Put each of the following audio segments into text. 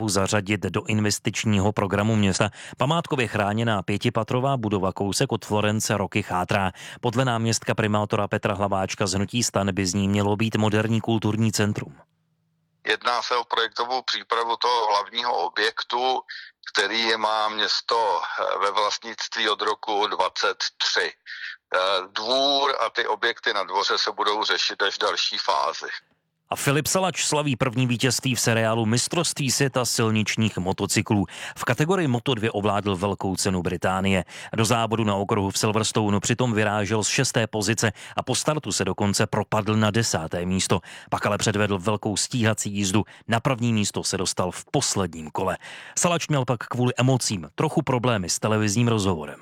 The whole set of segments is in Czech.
zařadit do investičního programu města. Památkově chráněná 5patrová budova kousek od Florence roky chátrá. Podle náměstka primátora Petra Hlaváčka z hnutí STAN by z ní mělo být moderní kulturní centrum. Jedná se o projektovou přípravu toho hlavního objektu, který má město ve vlastnictví od roku 2023. Dvůr a ty objekty na dvoře se budou řešit až v další fázi. A Filip Salač slaví první vítězství v seriálu Mistrovství světa silničních motocyklů. V kategorii Moto2 ovládl velkou cenu Británie. Do závodu na okruhu v Silverstone přitom vyrážel z 6. pozice a po startu se dokonce propadl na 10. místo. Pak ale předvedl velkou stíhací jízdu. Na první místo se dostal v posledním kole. Salač měl pak kvůli emocím trochu problémy s televizním rozhovorem.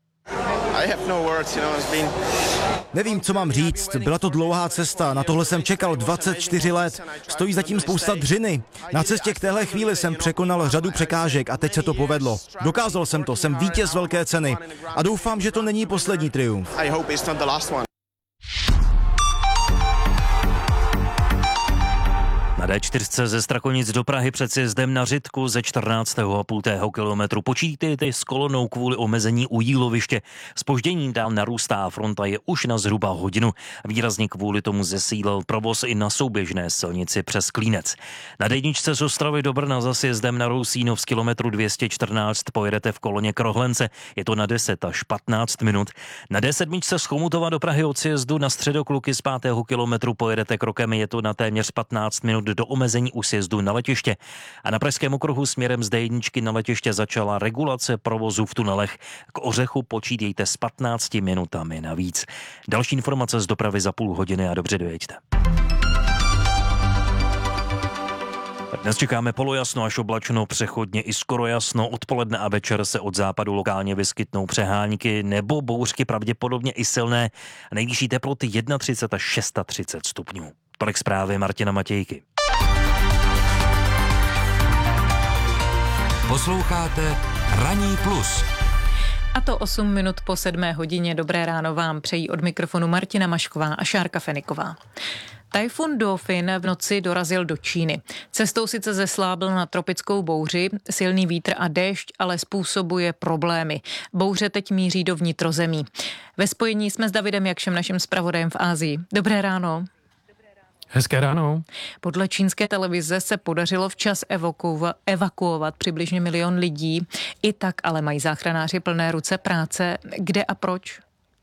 Nevím, co mám říct. Byla to dlouhá cesta, na tohle jsem čekal 24 let. Stojí zatím spousta dřiny. Na cestě k téhle chvíli jsem překonal řadu překážek a teď se to povedlo. Dokázal jsem to, jsem vítěz velké ceny a doufám, že to není poslední triumf. Na D4 ze Strakonic do Prahy před sjezdem na Řitku ze 14,5 kilometru. Počítejte s kolonou kvůli omezení u jíloviště. Zpoždění dál narůstá, fronta je už na zhruba hodinu. Výrazně kvůli tomu zesílil provoz i na souběžné silnici přes Klínec. Na D1 z Ostravy do Brna za sjezdem na Rousínov z kilometru 214 pojedete v koloně k Rohlence. Je to na 10 až 15 minut. Na D7 z Chomutova do Prahy od sjezdu na Středokluky z 5. kilometru pojedete krokem. Je to na téměř 15 minut do omezení u sjezdu na letiště. A na Pražském okruhu směrem z D1 na letiště začala regulace provozu v tunelech. K Ořechu počítejte s 15 minutami navíc. Další informace z dopravy za půl hodiny a dobře dojeďte. Dnes čekáme polojasno až oblačno, přechodně i skoro jasno. Odpoledne a večer se od západu lokálně vyskytnou přehánky nebo bouřky, pravděpodobně i silné. Nejvyšší teploty 31 až 36 stupňů. Tolik zprávy Martina Matějky. Posloucháte Ranní plus. A to 8 minut po 7 hodině. Dobré ráno vám přejí od mikrofonu Martina Mašková a Šárka Feniková. Tajfun Dofin v noci dorazil do Číny. Cestou sice zeslábl na tropickou bouři, silný vítr a déšť ale způsobuje problémy. Bouře teď míří do vnitrozemí. Ve spojení jsme s Davidem Jakšem, naším zpravodajem v Asii. Dobré ráno. Hezké ráno. Podle čínské televize se podařilo včas evakuovat přibližně 1 milion lidí. I tak ale mají záchranáři plné ruce práce. Kde a proč?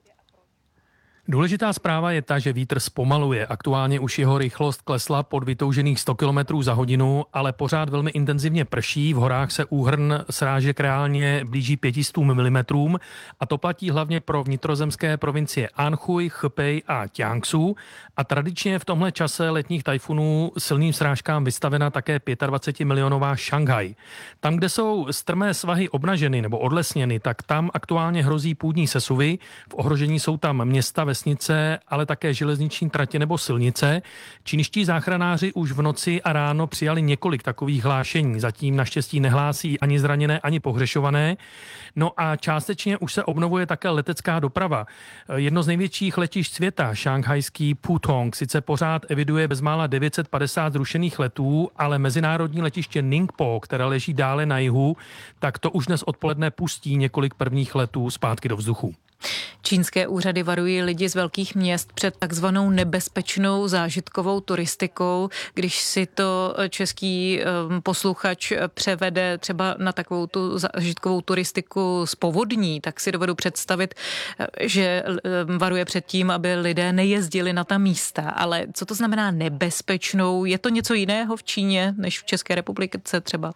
Důležitá zpráva je ta, že vítr zpomaluje. Aktuálně už jeho rychlost klesla pod vytoužených 100 km za hodinu, ale pořád velmi intenzivně prší. V horách se úhrn srážek reálně blíží 500 mm a to platí hlavně pro vnitrozemské provincie Anhui, Hebei a Jiangsu. A tradičně v tomhle čase letních tajfunů silným srážkám vystavena také 25-milionová Šanghaj. Tam, kde jsou strmé svahy obnaženy nebo odlesněny, tak tam aktuálně hrozí půdní sesuvy. V ohrožení jsou tam města, vesnice, ale také železniční tratě nebo silnice. Čínští záchranáři už v noci a ráno přijali několik takových hlášení. Zatím naštěstí nehlásí ani zraněné, ani pohřešované. No a částečně už se obnovuje také letecká doprava. Jedno z největších letišť světa, šanghajský Pudong, sice pořád eviduje bezmála 950 zrušených letů, ale mezinárodní letiště Ningpo, které leží dále na jihu, tak to už dnes odpoledne pustí několik prvních letů zpátky do vzduchu. Čínské úřady varují lidi z velkých měst před takzvanou nebezpečnou zážitkovou turistikou. Když si to český posluchač převede třeba na takovou tu zážitkovou turistiku z povodní, tak si dovedu představit, že varuje před tím, aby lidé nejezdili na ta místa. Ale co to znamená nebezpečnou? Je to něco jiného v Číně než v České republice třeba?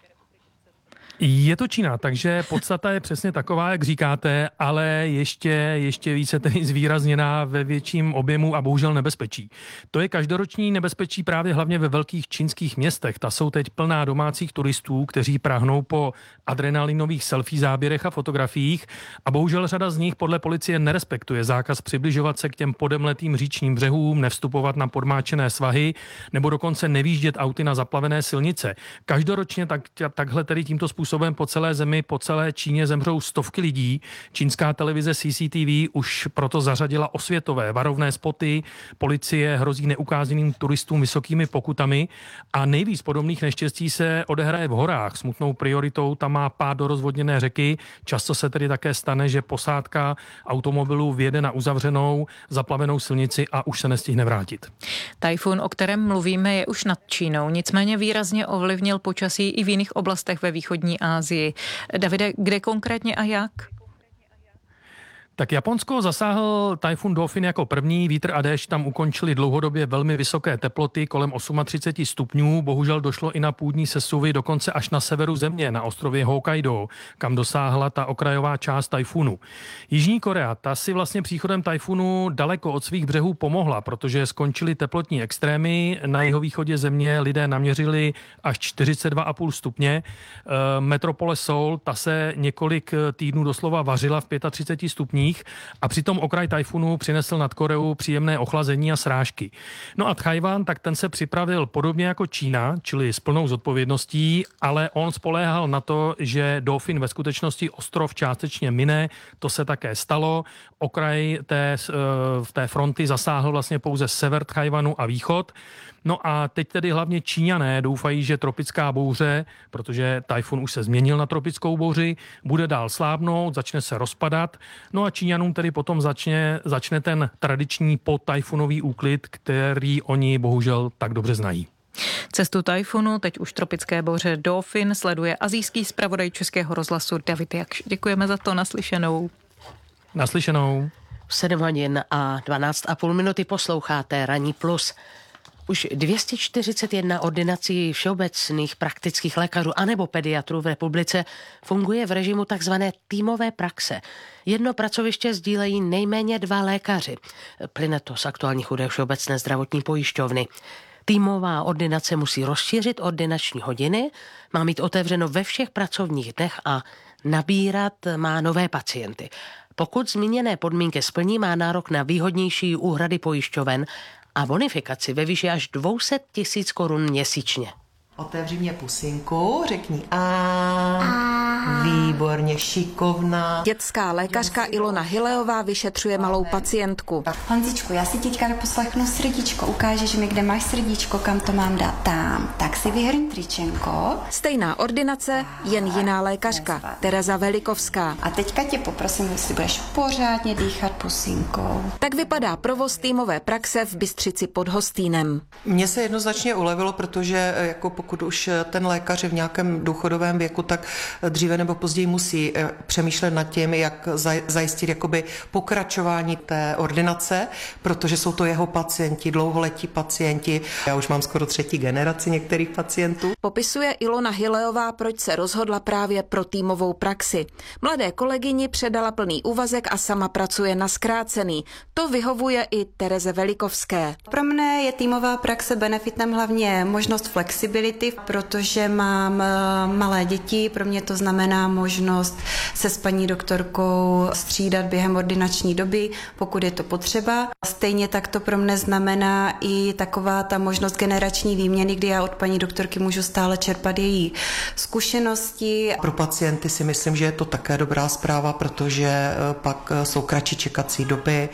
Je to Čína, takže podstata je přesně taková, jak říkáte, ale ještě více tedy zvýrazněná ve větším objemu a bohužel nebezpečí. To je každoroční nebezpečí právě hlavně ve velkých čínských městech. Ta jsou teď plná domácích turistů, kteří prahnou po adrenalinových selfie záběrech a fotografiích a bohužel řada z nich podle policie nerespektuje zákaz přibližovat se k těm podemletým říčním břehům, nevstupovat na podmáčené svahy nebo dokonce nevýjíždět auty na zaplavené silnice. Každoročně takhle tedy tímto způsobem způsobem po celé zemi, po celé Číně zemřou stovky lidí. Čínská televize CCTV už proto zařadila osvětové varovné spoty, policie hrozí neukázaným turistům vysokými pokutami a nejvíc podobných neštěstí se odehraje v horách. Smutnou prioritou tam má pád do rozvodněné řeky. Často se tedy také stane, že posádka automobilů vjede na uzavřenou, zaplavenou silnici a už se nestihne vrátit. Tajfun, o kterém mluvíme, je už nad Čínou, nicméně výrazně ovlivnil počasí i v jiných oblastech ve východní Asii. Davide, kde konkrétně a jak? Tak Japonsko zasáhl tajfun Dolphin jako první. Vítr a déšť tam ukončili dlouhodobě velmi vysoké teploty kolem 38 stupňů. Bohužel došlo i na půdní sesuvy dokonce až na severu země, na ostrově Hokkaido, kam dosáhla ta okrajová část tajfunu. Jižní Korea, ta si vlastně příchodem tajfunu daleko od svých břehů pomohla, protože skončily teplotní extrémy. Na jihovýchodě země lidé naměřili až 42,5 stupně. Metropole Seoul, ta se několik týdnů doslova vařila v 35 stupních. A přitom okraj tajfunu přinesl nad Koreou příjemné ochlazení a srážky. No a Tchaj-wan, tak ten se připravil podobně jako Čína, čili s plnou zodpovědností, ale on spoléhal na to, že Dolphin ve skutečnosti ostrov částečně mine. To se také stalo. Okraj té fronty zasáhl vlastně pouze sever Tchaj-wanu a východ. No a teď tedy hlavně Číňané doufají, že tropická bouře, protože tajfun už se změnil na tropickou bouři, bude dál slábnout, začne se rozpadat. No a Číňanům tedy potom začne ten tradiční potajfunový úklid, který oni bohužel tak dobře znají. Cestu tajfunu, teď už tropické bouře Dolphin, sleduje asijský zpravodaj Českého rozhlasu David Jakš. Děkujeme za to, naslyšenou. Naslyšenou. 7 hodin a 12,5 minuty posloucháte Ranní plus. Už 241 ordinací všeobecných praktických lékařů anebo pediatrů v republice funguje v režimu takzvané týmové praxe. Jedno pracoviště sdílejí nejméně 2 lékaři. Plyne to z aktuálních údajů Všeobecné zdravotní pojišťovny. Týmová ordinace musí rozšířit ordinační hodiny, má mít otevřeno ve všech pracovních dnech a nabírat má nové pacienty. Pokud zmíněné podmínky splní, má nárok na výhodnější úhrady pojišťoven a bonifikaci ve výši až 200 000 korun měsíčně. Otevři mě pusinku, řekni a. Výborně, šikovná. Dětská lékařka Ilona Hileová vyšetřuje malou pacientku. Honzičku, já si teďka poslechnu srdíčko. Ukážeš mi, kde máš srdíčko, kam to mám dát? Tam. Tak si vyhrň tričenko. Stejná ordinace, jen jiná lékařka, Tereza Velikovská. A teďka tě poprosím, jestli budeš pořádně dýchat pusinkou. Tak vypadá provoz týmové praxe v Bystřici pod Hostýnem. Mně se jednoznačně ulevilo, protože jako pokud už ten lékař je v nějakém důchodovém věku, tak dříve nebo později musí přemýšlet nad tím, jak zajistit jakoby pokračování té ordinace, protože jsou to jeho pacienti, dlouholetí pacienti. Já už mám skoro 3. generaci některých pacientů. Popisuje Ilona Hileová, proč se rozhodla právě pro týmovou praxi. Mladé kolegyni předala plný úvazek a sama pracuje na zkrácený. To vyhovuje i Tereze Velikovské. Pro mne je týmová praxe benefitem hlavně možnost flexibility, protože mám malé děti, pro mě to znamená možnost se s paní doktorkou střídat během ordinační doby, pokud je to potřeba. Stejně tak to pro mne znamená i taková ta možnost generační výměny, kdy já od paní doktorky můžu stále čerpat její zkušenosti. Pro pacienty si myslím, že je to také dobrá zpráva, protože pak jsou kratší čekací doby,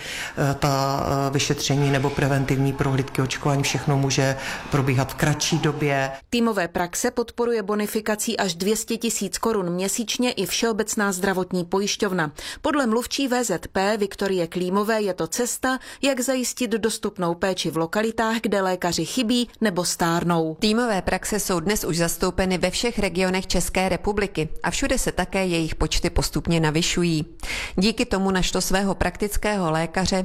ta vyšetření nebo preventivní prohlídky, očkování, všechno může probíhat v kratší době. Týmové praxe podporuje bonifikací až 200 000 korun měsíčně i Všeobecná zdravotní pojišťovna. Podle mluvčí VZP Viktorie Klímové je to cesta, jak zajistit dostupnou péči v lokalitách, kde lékaři chybí nebo stárnou. Týmové praxe jsou dnes už zastoupeny ve všech regionech České republiky a všude se také jejich počty postupně navyšují. Díky tomu našlo svého praktického lékaře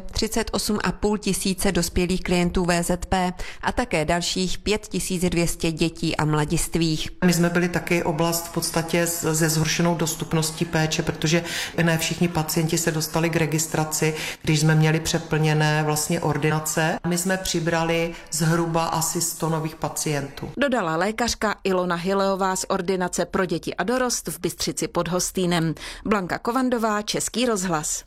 38,5 tisíce dospělých klientů VZP a také dalších 5200 dětí a mladistvých. My jsme byli taky oblast v podstatě s se zhoršenou dostupností péče, protože ne všichni pacienti se dostali k registraci, když jsme měli přeplněné vlastně ordinace. My jsme přibrali zhruba asi 100 nových pacientů. Dodala lékařka Ilona Hileová z ordinace pro děti a dorost v Bystřici pod Hostýnem. Blanka Kovandová, Český rozhlas.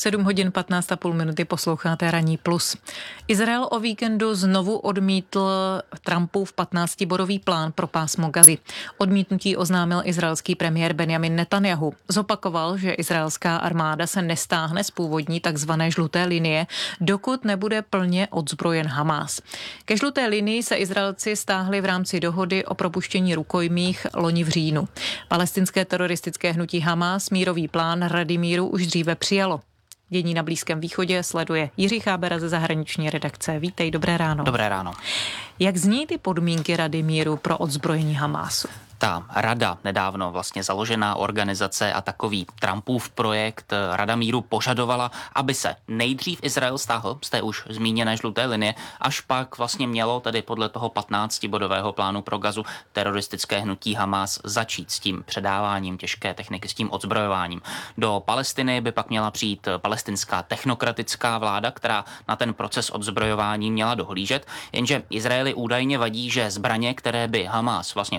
7:15:30 posloucháte Ranní plus. Izrael o víkendu znovu odmítl Trumpův 15bodový plán pro pásmo Gazy. Odmítnutí oznámil izraelský premiér Benjamin Netanjahu. Zopakoval, že izraelská armáda se nestáhne z původní takzvané žluté linie, dokud nebude plně odzbrojen Hamás. Ke žluté linii se Izraelci stáhli v rámci dohody o propuštění rukojmích loni v říjnu. Palestinské teroristické hnutí Hamás mírový plán Rady míru už dříve přijalo. Dění na Blízkém východě sleduje Jiří Chábera ze zahraniční redakce. Vítej, dobré ráno. Dobré ráno. Jak zní ty podmínky Rady míru pro odzbrojení Hamásu? Ta rada, nedávno vlastně založená organizace a takový Trumpův projekt Rada míru požadovala, aby se nejdřív Izrael stáhl z té už zmíněné žluté linie, až pak vlastně mělo tedy podle toho 15bodového plánu pro Gazu teroristické hnutí Hamás začít s tím předáváním těžké techniky, s tím odzbrojováním. Do Palestiny by pak měla přijít palestinská technokratická vláda, která na ten proces odzbrojování měla dohlížet, jenže Izraeli údajně vadí, že zbraně, které by Hamás vlastně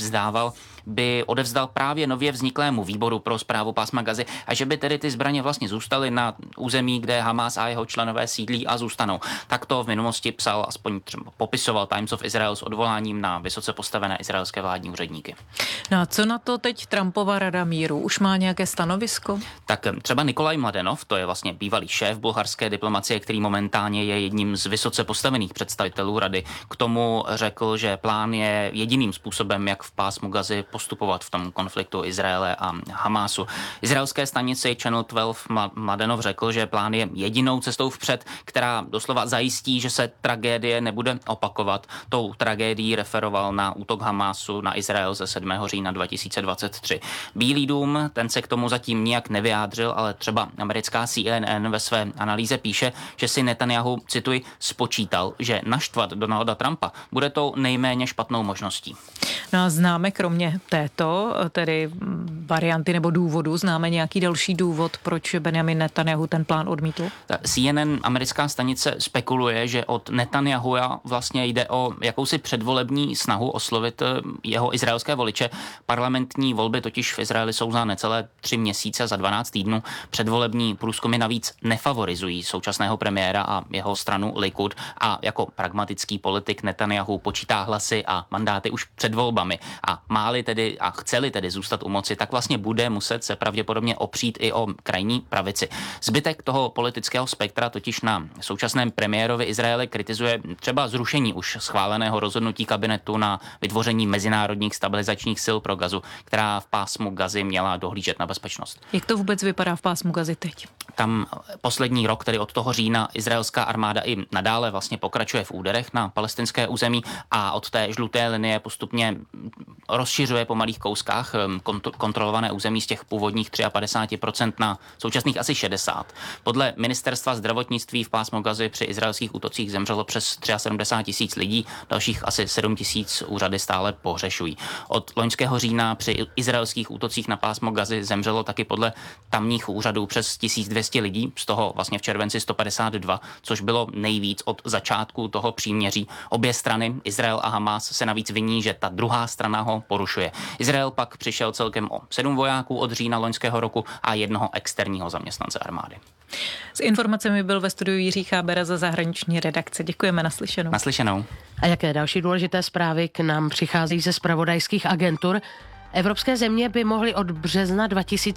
by odevzdal právě nově vzniklému výboru pro správu pásma Gazy a že by tedy ty zbraně vlastně zůstaly na území, kde Hamás a jeho členové sídlí a zůstanou. Tak to v minulosti psal, aspoň třeba popisoval Times of Israel s odvoláním na vysoce postavené izraelské vládní úředníky. No a co na to teď Trumpova Rada míru? Už má nějaké stanovisko? Tak třeba Nikolaj Mladenov, to je vlastně bývalý šéf bulharské diplomacie, který momentálně je jedním z vysoce postavených představitelů rady, k tomu řekl, že plán je jediným způsobem, jak v pásmu Gazy postupovat v tom konfliktu Izraele a Hamásu. Izraelské stanici Channel 12 Mladenov řekl, že plán je jedinou cestou vpřed, která doslova zajistí, že se tragédie nebude opakovat. Tou tragédií referoval na útok Hamásu na Izrael ze 7. října 2023. Bílý dům, ten se k tomu zatím nijak nevyjádřil, ale třeba americká CNN ve své analýze píše, že si Netanjahu, cituji, spočítal, že naštvat Donalda Trumpa bude tou nejméně špatnou možností. No a známe kromě této, tedy varianty nebo důvodu, známe nějaký další důvod, proč Benjamin Netanjahu ten plán odmítl? CNN, americká stanice, spekuluje, že od Netanjahua vlastně jde o jakousi předvolební snahu oslovit jeho izraelské voliče. Parlamentní volby totiž v Izraeli jsou za necelé 3 měsíce, za 12 týdnů. Předvolební průzkumy navíc nefavorizují současného premiéra a jeho stranu Likud a jako pragmatický politik Netanjahu počítá hlasy a mandáty už před volbami a máli tedy a chceli tedy zůstat u moci, tak vlastně bude muset se pravděpodobně opřít i o krajní pravici. Zbytek toho politického spektra totiž na současném premiérovi Izraele kritizuje třeba zrušení už schváleného rozhodnutí kabinetu na vytvoření mezinárodních stabilizačních sil pro Gazu, která v pásmu Gazy měla dohlížet na bezpečnost. Jak to vůbec vypadá v pásmu Gazy teď? Tam poslední rok, tedy od toho října, izraelská armáda i nadále vlastně pokračuje v úderech na palestinské území a od té žluté linie postupně rozšiřuje po malých kouskách kontrolované území z těch původních 53% na současných asi 60%. Podle ministerstva zdravotnictví v pásmu Gazy při izraelských útocích zemřelo přes 73 000 lidí, dalších asi 7 000 úřady stále pohřešují. Od loňského října při izraelských útocích na pásmo Gazy zemřelo taky podle tamních úřadů přes 1200 lidí, z toho vlastně v červenci 152, což bylo nejvíc od začátku toho příměří. Obě strany, Izrael a Hamás, se navíc viní, že ta druhá strana ho porušuje. Izrael pak přišel celkem o 7 vojáků od října loňského roku a 1 externího zaměstnance armády. S informacemi byl ve studiu Jiří Chábera za zahraniční redakce. Děkujeme, naslyšenou. Naslyšenou. A jaké další důležité zprávy k nám přichází ze zpravodajských agentur? Evropské země by mohly od března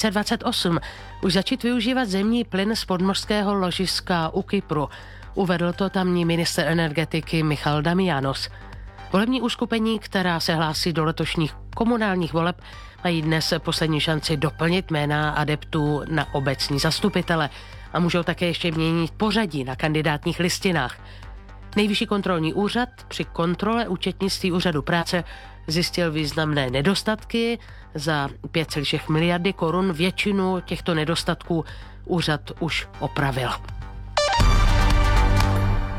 2028 už začít využívat zemní plyn z podmořského ložiska u Kypru. Uvedl to tamní ministr energetiky Michal Damianos. Volební uskupení, která se hlásí do letošních komunálních voleb, mají dnes poslední šanci doplnit jména adeptů na obecní zastupitele a můžou také ještě měnit pořadí na kandidátních listinách. Nejvyšší kontrolní úřad při kontrole účetnictví úřadu práce zjistil významné nedostatky za 5,6 miliardy korun. Většinu těchto nedostatků úřad už opravil.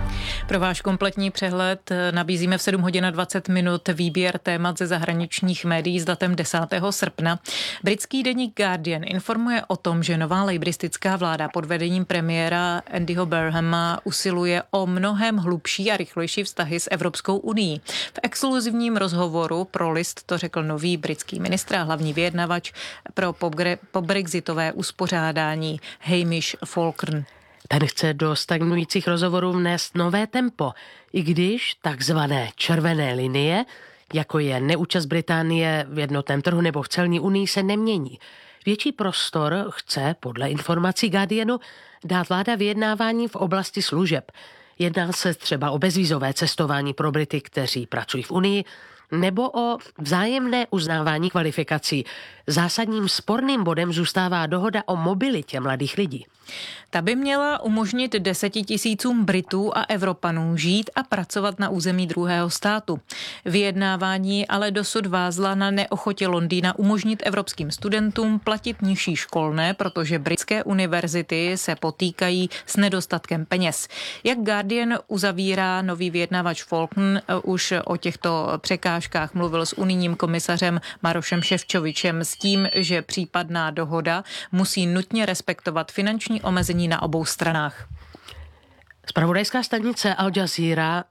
Pro váš kompletní přehled nabízíme v 7 hodin a 20 minut výběr témat ze zahraničních médií s datem 10. srpna. Britský deník Guardian informuje o tom, že nová lejbristická vláda pod vedením premiéra Andyho Burnhama usiluje o mnohem hlubší a rychlejší vztahy s Evropskou unií. V exkluzivním rozhovoru pro List to řekl nový britský ministr a hlavní vyjednavač pro pobrexitové uspořádání Hamish Falkner. Ten chce do stagnujících rozhovorů vnést nové tempo, i když takzvané červené linie, jako je neúčast Británie v jednotném trhu nebo v celní unii, se nemění. Větší prostor chce, podle informací Guardianu, dát vláda vyjednávání v oblasti služeb. Jedná se třeba o bezvízové cestování pro Brity, kteří pracují v unii, nebo o vzájemné uznávání kvalifikací. Zásadním sporným bodem zůstává dohoda o mobilitě mladých lidí. Ta by měla umožnit 10 000 Britů a Evropanů žít a pracovat na území druhého státu. Vyjednávání ale dosud vázla na neochotě Londýna umožnit evropským studentům platit nižší školné, protože britské univerzity se potýkají s nedostatkem peněz. Jak Guardian uzavírá nový vyjednavač Falkner, už o těchto překážkách mluvil s unijním komisařem Marošem Šefčovičem s tím, že případná dohoda musí nutně respektovat finanční omezení na obou stranách. Zpravodajská stanice Al Jazeera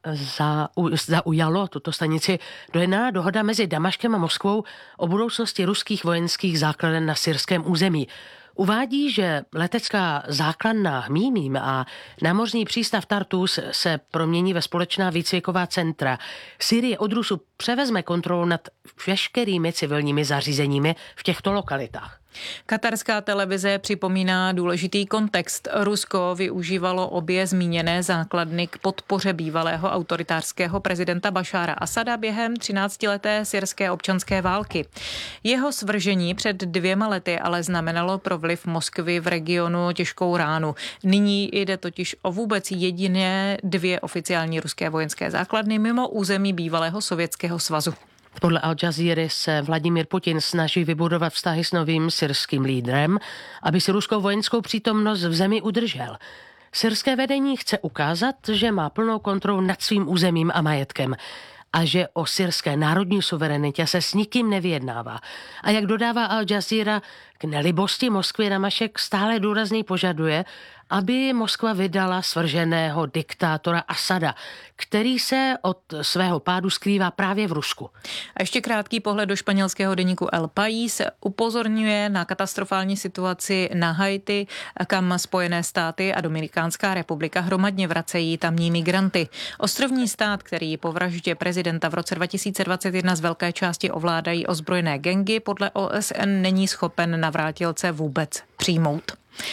zaujalo tuto stanici dojednaná dohoda mezi Damaškem a Moskvou o budoucnosti ruských vojenských základen na syrském území. Uvádí, že letecká základna Hmímím a námořní přístav Tartus se promění ve společná výcviková centra. Sýrie od Rusů převezme kontrolu nad veškerými civilními zařízeními v těchto lokalitách. Katarská televize připomíná důležitý kontext. Rusko využívalo obě zmíněné základny k podpoře bývalého autoritářského prezidenta Bašára Asada během 13leté syrské občanské války. Jeho svržení před 2 lety ale znamenalo pro vliv Moskvy v regionu těžkou ránu. Nyní jde totiž o vůbec jediné 2 oficiální ruské vojenské základny mimo území bývalého Sovětského svazu. Podle Al Jazeera se Vladimír Putin snaží vybudovat vztahy s novým syrským lídrem, aby si ruskou vojenskou přítomnost v zemi udržel. Syrské vedení chce ukázat, že má plnou kontrolu nad svým územím a majetkem a že o syrské národní suverenitě se s nikým nevyjednává. A jak dodává Al Jazeera, k nelibosti Moskvy Damašek stále důrazněji požaduje, aby Moskva vydala svrženého diktátora Asada, který se od svého pádu skrývá právě v Rusku. A ještě krátký pohled do španělského deníku El País upozorňuje na katastrofální situaci na Haiti, kam Spojené státy a Dominikánská republika hromadně vracejí tamní migranty. Ostrovní stát, který po vraždě prezidenta v roce 2021 z velké části ovládají ozbrojené gangy, podle OSN není schopen navrátilce vůbec přijmout.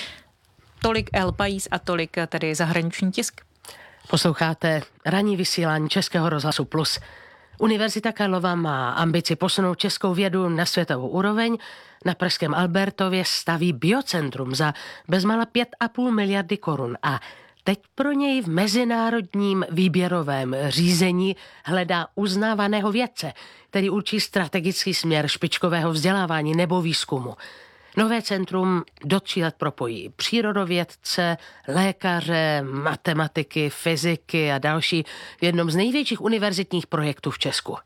Tolik El País a tolik tedy zahraniční tisk. Posloucháte ranní vysílání Českého rozhlasu Plus. Univerzita Karlova má ambici posunout českou vědu na světovou úroveň. Na pražském Albertově staví biocentrum za bezmála 5,5 miliardy korun a teď pro něj v mezinárodním výběrovém řízení hledá uznávaného vědce, který určí strategický směr špičkového vzdělávání nebo výzkumu. Nové centrum do 3 let propojí přírodovědce, lékaře, matematiky, fyziky a další v jednom z největších univerzitních projektů v Česku.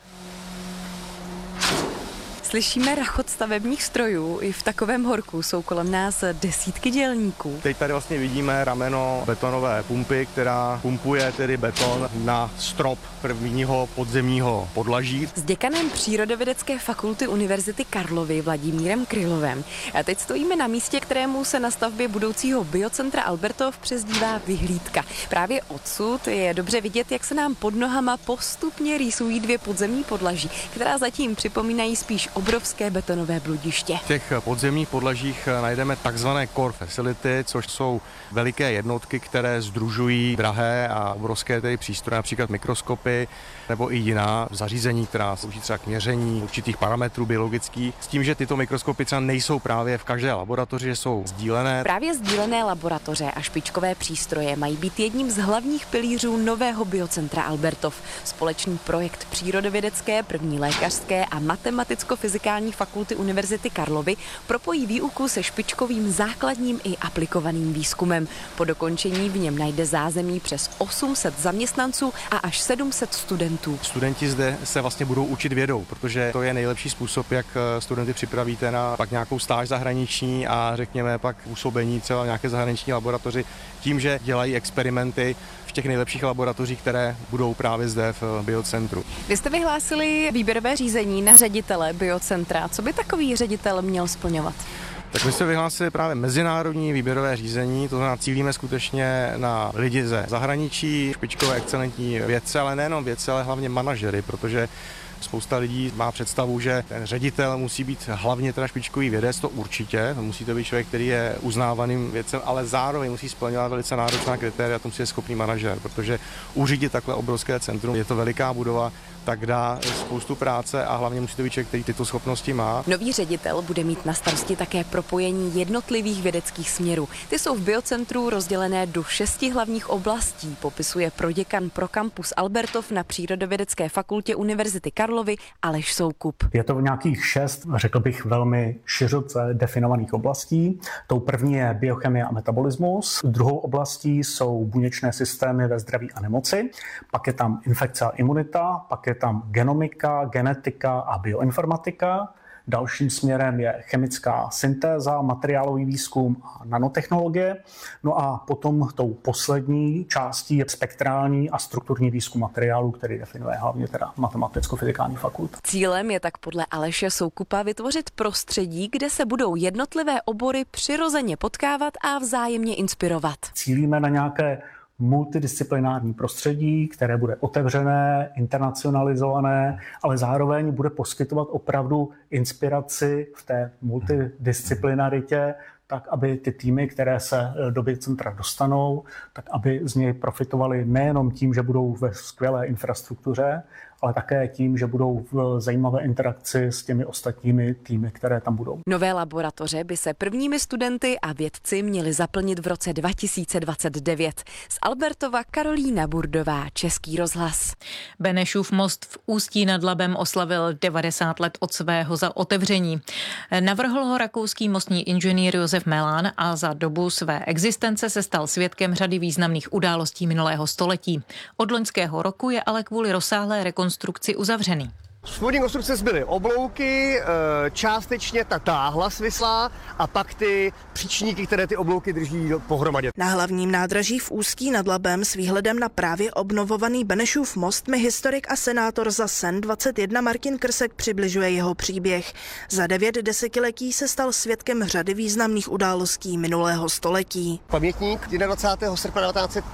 Slyšíme rachot stavebních strojů, i v takovém horku jsou kolem nás desítky dělníků. Teď tady vlastně vidíme rameno betonové pumpy, která pumpuje tedy beton na strop prvního podzemního podlaží. S děkanem Přírodovědecké fakulty Univerzity Karlovy Vladimírem Krylovem. A teď stojíme na místě, kterému se na stavbě budoucího biocentra Albertov přezdívá Vyhlídka. Právě odsud je dobře vidět, jak se nám pod nohama postupně rýsují 2 podzemní podlaží, která zatím připomínají spíš obrovské betonové bludiště. V těch podzemních podlažích najdeme takzvané core facility, což jsou veliké jednotky, které sdružují drahé a obrovské tedy přístroje, například mikroskopy nebo i jiná zařízení, která slouží třeba k měření určitých parametrů biologických. S tím, že tyto mikroskopy třeba nejsou právě v každé laboratoři, že jsou sdílené. Právě sdílené laboratoře a špičkové přístroje mají být jedním z hlavních pilířů nového biocentra Albertov. Společný projekt přírodovědecké, první lékařské a matematicko-fyzické Fyzikální fakulty Univerzity Karlovy propojí výuku se špičkovým základním i aplikovaným výzkumem. Po dokončení v něm najde zázemí přes 800 zaměstnanců a až 700 studentů. Studenti zde se vlastně budou učit vědou, protože to je nejlepší způsob, jak studenty připravíte na pak nějakou stáž zahraniční a řekněme pak působení třeba v nějaké zahraniční laboratoři tím, že dělají experimenty v těch nejlepších laboratořích, které budou právě zde v biocentru. Vy jste vyhlásili výběrové řízení na ředitele biocentra. Co by takový ředitel měl splňovat? Tak my jsme vyhlásili právě mezinárodní výběrové řízení, to znamená cílíme skutečně na lidi ze zahraničí, špičkové excelentní vědce, ale nejenom vědce, ale hlavně manažery, protože spousta lidí má představu, že ten ředitel musí být hlavně teda špičkový vědec, to určitě, to musí to být člověk, který je uznávaným vědcem, ale zároveň musí splňovat velice náročná kritéria, to musí být schopný manažer, protože uřídit takhle obrovské centrum, je to veliká budova, tak dá spoustu práce a hlavně musí to být člověk, který tyto schopnosti má. Nový ředitel bude mít na starosti také propojení jednotlivých vědeckých směrů. Ty jsou v biocentru rozdělené do 6 hlavních oblastí, popisuje proděkan pro kampus Albertov na Přírodovědecké fakultě Univerzity Karlovy Aleš Soukup. Je to nějakých 6, řekl bych, velmi široce definovaných oblastí. Tou první je biochemie a metabolismus, druhou oblastí jsou buněčné systémy ve zdraví a nemoci, pak je tam infekce a imunita, pak je tam genomika, genetika a bioinformatika. Dalším směrem je chemická syntéza, materiálový výzkum a nanotechnologie. No a potom tou poslední částí je spektrální a strukturní výzkum materiálů, který definuje hlavně teda Matematicko-fyzikální fakulta. Cílem je tak podle Aleše Soukupa vytvořit prostředí, kde se budou jednotlivé obory přirozeně potkávat a vzájemně inspirovat. Cílíme na nějaké multidisciplinární prostředí, které bude otevřené, internacionalizované, ale zároveň bude poskytovat opravdu inspiraci v té multidisciplinaritě, tak aby ty týmy, které se do biocentra dostanou, tak aby z něj profitovali nejenom tím, že budou ve skvělé infrastruktuře, ale také tím, že budou v zajímavé interakci s těmi ostatními týmy, které tam budou. Nové laboratoře by se prvními studenty a vědci měli zaplnit v roce 2029. Z Albertova Karolína Burdová, Český rozhlas. Benešův most v Ústí nad Labem oslavil 90 let od svého zaotevření. Navrhl ho rakouský mostní inženýr Josef Melán a za dobu své existence se stal svědkem řady významných událostí minulého století. Od loňského roku je ale kvůli rozsáhlé rekonstrukci uzavřený. Z původní konstrukce zbyly oblouky, částečně ta táhla svislá a pak ty příčníky, které ty oblouky drží pohromadě. Na hlavním nádraží v Ústí nad Labem s výhledem na právě obnovovaný Benešův most mi historik a senátor za SEN 21 Martin Krsek přibližuje jeho příběh. Za 9 desetiletí se stal svědkem řady významných událostí minulého století. Pamětník 21. srpna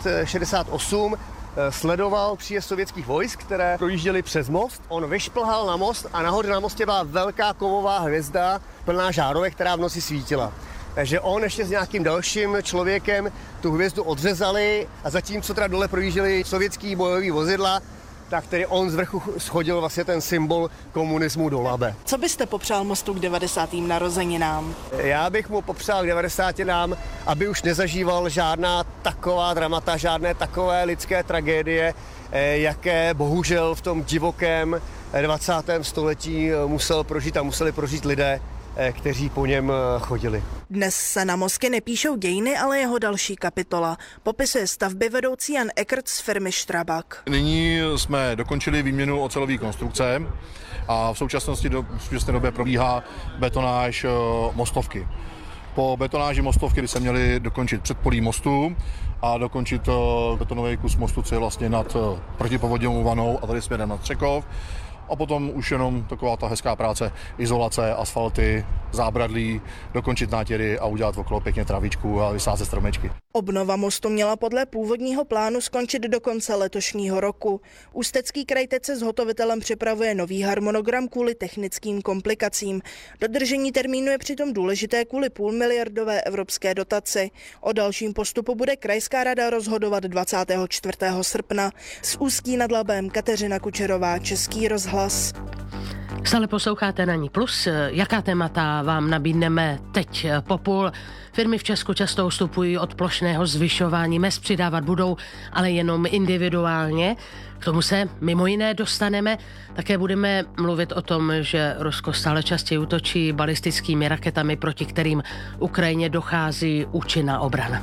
1968 sledoval příjezd sovětských vojsk, které projížděly přes most. On vyšplhal na most a nahoře na mostě byla velká kovová hvězda plná žárovek, která v noci svítila. Takže on ještě s nějakým dalším člověkem tu hvězdu odřezali a zatímco teda dole projížděly sovětský bojový vozidla, tak tedy on z vrchu schodil vlastně ten symbol komunismu do Labe. Co byste popřál mostu k 90. narozeninám? Já bych mu popřál k 90. aby už nezažíval žádná taková dramata, žádné takové lidské tragédie, jaké bohužel v tom divokém 20. století musel prožít a museli prožít lidé, kteří po něm chodili. Dnes se na mostě nepíšou dějiny, ale jeho další kapitola. Popisuje stavby vedoucí Jan Eckert z firmy Strabag. Nyní jsme dokončili výměnu ocelové konstrukce a v současné době probíhá betonáž mostovky. Po betonáži mostovky by se měli dokončit předpolí mostu a dokončit betonový kus mostu, co je vlastně nad protipovodňovou vanou a tady směrem na Třekov. A potom už jenom taková ta hezká práce, izolace, asfalty, zábradlí, dokončit nátěry a udělat okolo pěkně travičku a vysázet stromečky. Obnova mostu měla podle původního plánu skončit do konce letošního roku. Ústecký kraj teď se zhotovitelem připravuje nový harmonogram kvůli technickým komplikacím. Dodržení termínu je přitom důležité kvůli půlmiliardové evropské dotaci. O dalším postupu bude krajská rada rozhodovat 24. srpna. Z Ústí nad Labem Kateřina Kučerová, Český rozhlas. Stále posloucháte Ranní plus. Jaká témata vám nabídneme teď po půl? Firmy v Česku často ustupují od plošného zvyšování mezd, přidávat budou, ale jenom individuálně. K tomu se mimo jiné dostaneme. Také budeme mluvit o tom, že Rusko stále častěji útočí balistickými raketami, proti kterým Ukrajině dochází účinná obrana.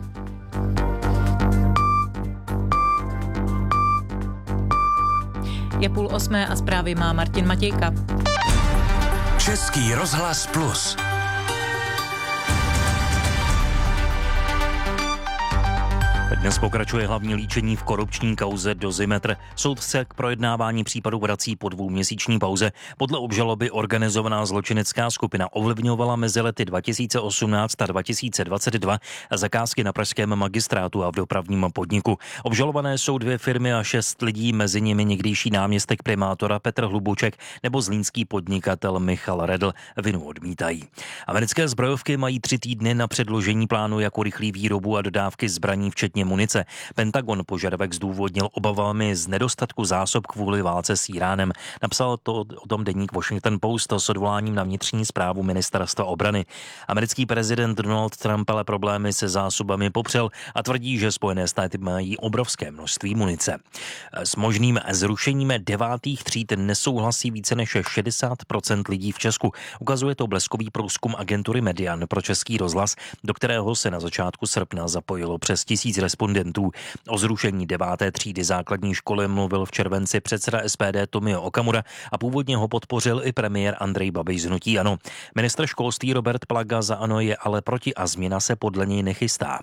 Je 7:30 a zprávy má Martin Matějka. Český rozhlas Plus. Dnes pokračuje hlavní líčení v korupční kauze Dozimetr. Soud se k projednávání případu vrací po 2měsíční pauze. Podle obžaloby organizovaná zločinecká skupina ovlivňovala mezi lety 2018 a 2022 zakázky na pražském magistrátu a v dopravním podniku. Obžalované jsou 2 firmy a 6 lidí, mezi nimi někdejší náměstek primátora Petr Hlubuček nebo zlínský podnikatel Michal Redl. Vinu odmítají. Americké zbrojovky mají 3 týdny na předložení plánu jako rychlý výrobu a dodávky zbraní, včetně munice. Pentagon požadavek zdůvodnil obavami z nedostatku zásob kvůli válce s Iránem. Napsal to o tom deník Washington Post s odvoláním na vnitřní správu ministerstva obrany. Americký prezident Donald Trump ale problémy se zásobami popřel a tvrdí, že Spojené státy mají obrovské množství munice. S možným zrušením 9. tříd nesouhlasí více než 60% lidí v Česku. Ukazuje to bleskový průzkum agentury Median pro Český rozhlas, do kterého se na začátku srpna zapojilo přes 1000 respondentů. O zrušení 9. třídy základní školy mluvil v červenci předseda SPD Tomio Okamura a původně ho podpořil i premiér Andrej Babiš z hnutí ANO. Ministr školství Robert Plaga za ANO je ale proti a změna se podle něj nechystá.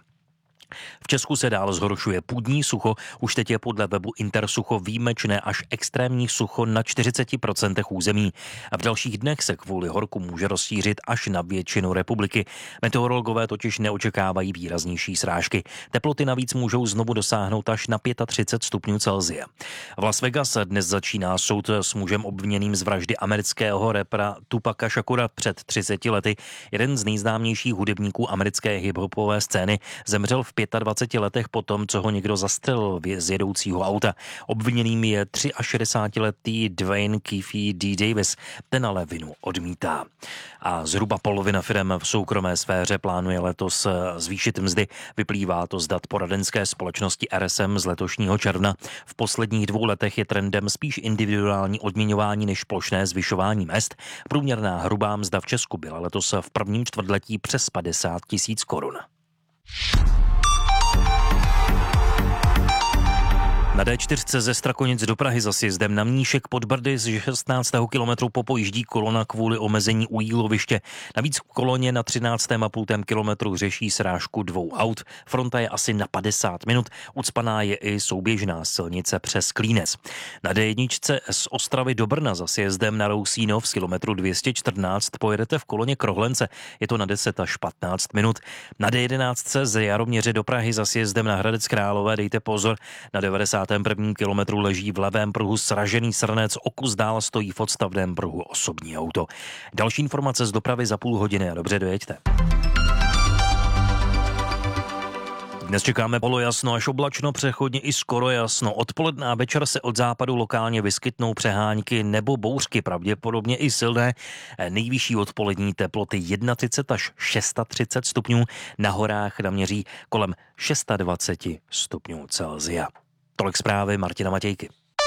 V Česku se dál zhoršuje půdní sucho, už teď je podle webu Intersucho výjimečné až extrémní sucho na 40% území. A v dalších dnech se kvůli horku může rozšířit až na většinu republiky. Meteorologové totiž neočekávají výraznější srážky. Teploty navíc můžou znovu dosáhnout až na 35 stupňů Celsia. V Las Vegas dnes začíná soud s mužem obviněným z vraždy amerického rapera Tupaca Shakura před 30 lety. Jeden z nejznámějších hudebníků americké hiphopové scény zemřel v 25 letech potom, co ho někdo zastřelil z jedoucího auta. Obviněným je 63letý Dwayne Keefe D. Davis. Ten ale vinu odmítá. A zhruba polovina firem v soukromé sféře plánuje letos zvýšit mzdy. Vyplývá to z dat poradenské společnosti RSM z letošního června. V posledních 2 letech je trendem spíš individuální odměňování než plošné zvyšování mezd. Průměrná hrubá mzda v Česku byla letos v prvním čtvrtletí přes 50 000 korun. Na D4 ze Strakonic do Prahy za sjezdem na Mníšek pod Brdy z 16. kilometru popojíždí kolona kvůli omezení u jíloviště. Navíc v koloně na 13,5 kilometru řeší srážku 2 aut. Fronta je asi na 50 minut. Ucpaná je i souběžná silnice přes Klínec. Na D1 z Ostravy do Brna za sjezdem na Rousínov z kilometru 214 pojedete v koloně Krohlence. Je to na 10 až 15 minut. Na D11 ze Jaroměře do Prahy za sjezdem na Hradec Králové dejte pozor. Na 91. kilometru leží v levém pruhu sražený srnec, o kus dál stojí v odstavném pruhu osobní auto. Další informace z dopravy za půl hodiny a dobře dojeďte. Dnes čekáme polojasno až oblačno, přechodně i skoro jasno. Odpoledne a večer se od západu lokálně vyskytnou přehánky nebo bouřky, pravděpodobně i silné. Nejvyšší odpolední teploty 31 až 36 stupňů, na horách naměří kolem 26 stupňů Celsia. Tolik zprávy Martina Matějky.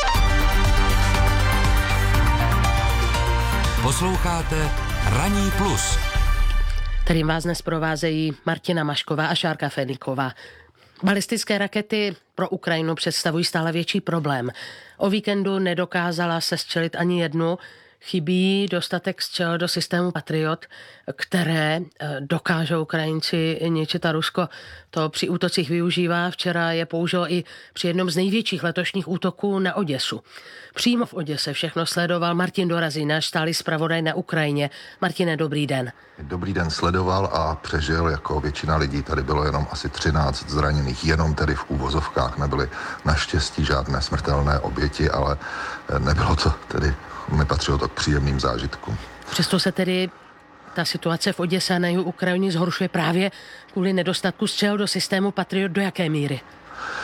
Posloucháte Ranní plus. Kterým vás dnes provázejí Martina Mašková a Šárka Feniková. Balistické rakety pro Ukrajinu představují stále větší problém. O víkendu nedokázala sestřelit ani jednu. Chybí dostatek střel do systému Patriot, které dokážou Ukrajinci ničit a Rusko to při útocích využívá. Včera je použil i při jednom z největších letošních útoků na Oděsu. Přímo v Oděse všechno sledoval Martin Dorazí, náš stálý zpravodaj na Ukrajině. Martine, dobrý den. Dobrý den, sledoval a přežil jako většina lidí. Tady bylo jenom asi 13 zraněných, jenom tedy v úvozovkách. Nebyly naštěstí žádné smrtelné oběti, ale nebylo to tedy, nepatřilo to k příjemným zážitkům. Přesto se tedy ta situace v Oděse a na jihu Ukrajiny zhoršuje právě kvůli nedostatku střel do systému Patriot. Do jaké míry?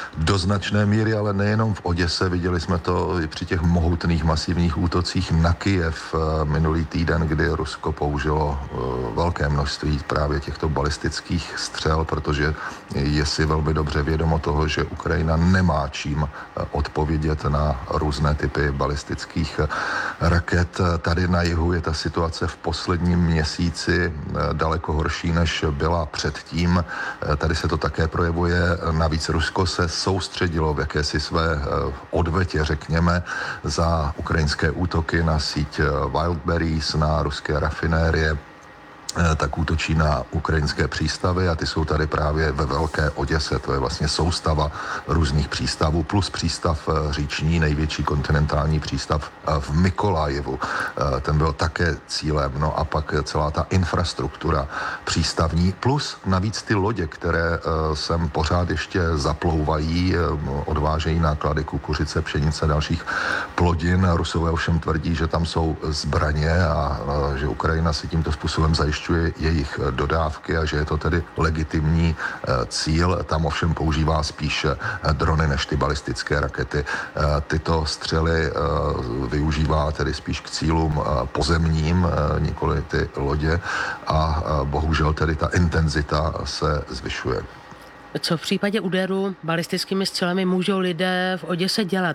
do značné míry, ale nejenom v Oděse, viděli jsme to i při těch mohutných masivních útocích na Kyjev minulý týden, kdy Rusko použilo velké množství právě těchto balistických střel, protože je si velmi dobře vědomo toho, že Ukrajina nemá čím odpovědět na různé typy balistických raket. Tady na jihu je ta situace v posledním měsíci daleko horší, než byla předtím. Tady se to také projevuje. Navíc Rusko se soustředilo v jakési své odvetě, řekněme, za ukrajinské útoky na síť Wildberries, na ruské rafinérie, tak útočí na ukrajinské přístavy a ty jsou tady právě ve Velké Oděse. To je vlastně soustava různých přístavů plus přístav říční, největší kontinentální přístav v Mykolajivu. Ten byl také cílem. No a pak celá ta infrastruktura přístavní plus navíc ty lodě, které sem pořád ještě zaplouvají, odvážejí náklady kukuřice, pšenice, dalších plodin. Rusové ovšem tvrdí, že tam jsou zbraně a že Ukrajina si tímto způsobem zajišťuje jejich dodávky a že je to tedy legitimní cíl. Tam ovšem používá spíš drony než ty balistické rakety. Tyto střely využívá tedy spíš k cílům pozemním, nikoli ty lodě a bohužel tedy ta intenzita se zvyšuje. Co v případě úderu balistickými střelami můžou lidé v Oděse dělat?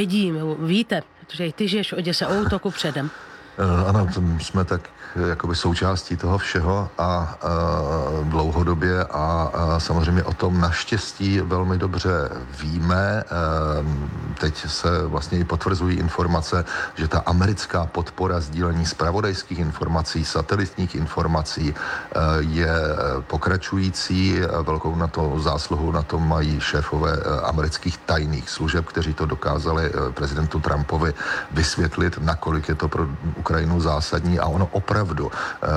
Víte, protože i ty žiješ v Oděse, o útoku předem. Ano, jsme tak jakoby součástí toho všeho a dlouhodobě a samozřejmě o tom naštěstí velmi dobře víme. Teď se vlastně i potvrzují informace, že ta americká podpora sdílení zpravodajských informací, satelitních informací je pokračující. Velkou na to zásluhu na tom mají šéfové amerických tajných služeb, kteří to dokázali prezidentu Trumpovi vysvětlit, nakolik je to pro Ukrajinu zásadní a ono opravdu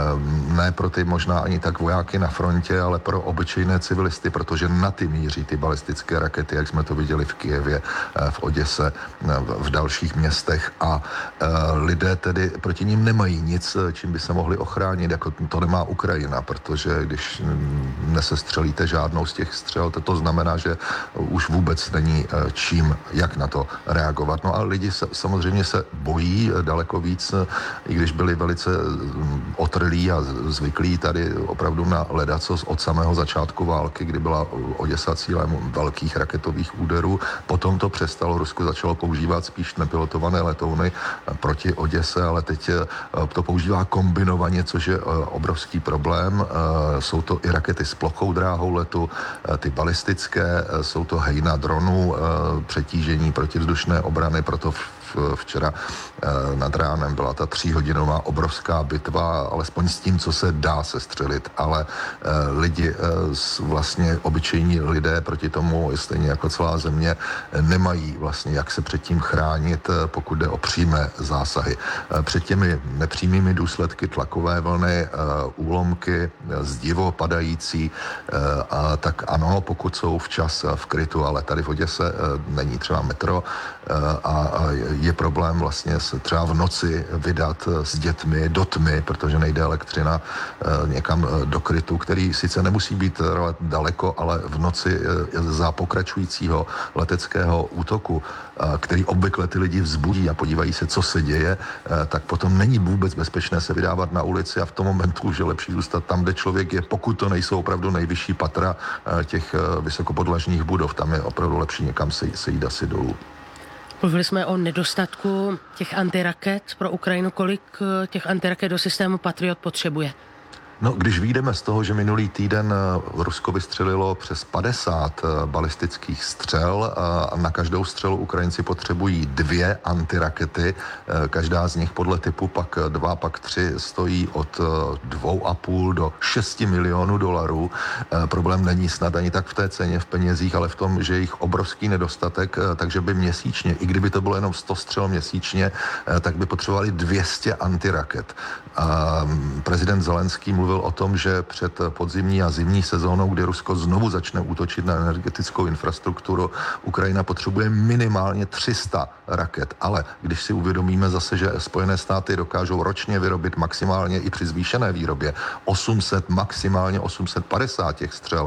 ne pro ty možná ani tak vojáky na frontě, ale pro obyčejné civilisty, protože na ty míří ty balistické rakety, jak jsme to viděli v Kyjevě, v Oděse, v dalších městech a lidé tedy proti ním nemají nic, čím by se mohli ochránit, jako to nemá Ukrajina, protože když nesestřelíte žádnou z těch střel, to znamená, že už vůbec není čím, jak na to reagovat. No a lidi samozřejmě se bojí daleko víc, i když byli velice otrlí a zvyklí tady opravdu na ledacos od samého začátku války, kdy byla Oděsa cílem velkých raketových úderů. Potom to přestalo, Rusko začalo používat spíš nepilotované letouny proti Oděse, ale teď to používá kombinovaně, což je obrovský problém. Jsou to i rakety s plochou dráhou letu, ty balistické, jsou to hejna dronů, přetížení protivzdušné obrany, proto včera nad ránem byla ta 3hodinová obrovská bitva, alespoň s tím, co se dá sestřelit, ale lidi, vlastně obyčejní lidé proti tomu, stejně jako celá země, nemají vlastně jak se předtím chránit, pokud jde o přímé zásahy. Před těmi nepřímými důsledky tlakové vlny, úlomky, zdivo padající, tak ano, pokud jsou včas v krytu, ale tady v Oděse není třeba metro a je problém vlastně se třeba v noci vydat s dětmi do tmy, protože nejde elektřina někam do krytu, který sice nemusí být daleko, ale v noci za pokračujícího leteckého útoku, který obvykle ty lidi vzbudí a podívají se, co se děje, tak potom není vůbec bezpečné se vydávat na ulici a v tom momentu už je lepší zůstat tam, kde člověk je, pokud to nejsou opravdu nejvyšší patra těch vysokopodlažních budov. Tam je opravdu lepší někam se jít asi dolů. Mluvili jsme o nedostatku těch antiraket pro Ukrajinu. Kolik těch antiraket do systému Patriot potřebuje? No, když vyjdeme z toho, že minulý týden Rusko vystřelilo přes 50 balistických střel a na každou střelu Ukrajinci potřebují 2 antirakety, každá z nich podle typu pak 2, pak 3 stojí od 2,5 do 6 milionů dolarů. Problém není snad ani tak v té ceně, v penězích, ale v tom, že jich obrovský nedostatek, takže by měsíčně, i kdyby to bylo jenom 100 střel měsíčně, tak by potřebovali 200 antiraket. prezident Zelenský mluvil o tom, že před podzimní a zimní sezónou, kdy Rusko znovu začne útočit na energetickou infrastrukturu, Ukrajina potřebuje minimálně 300 raket. Ale když si uvědomíme zase, že Spojené státy dokážou ročně vyrobit maximálně i při zvýšené výrobě 800, maximálně 850 těch střel,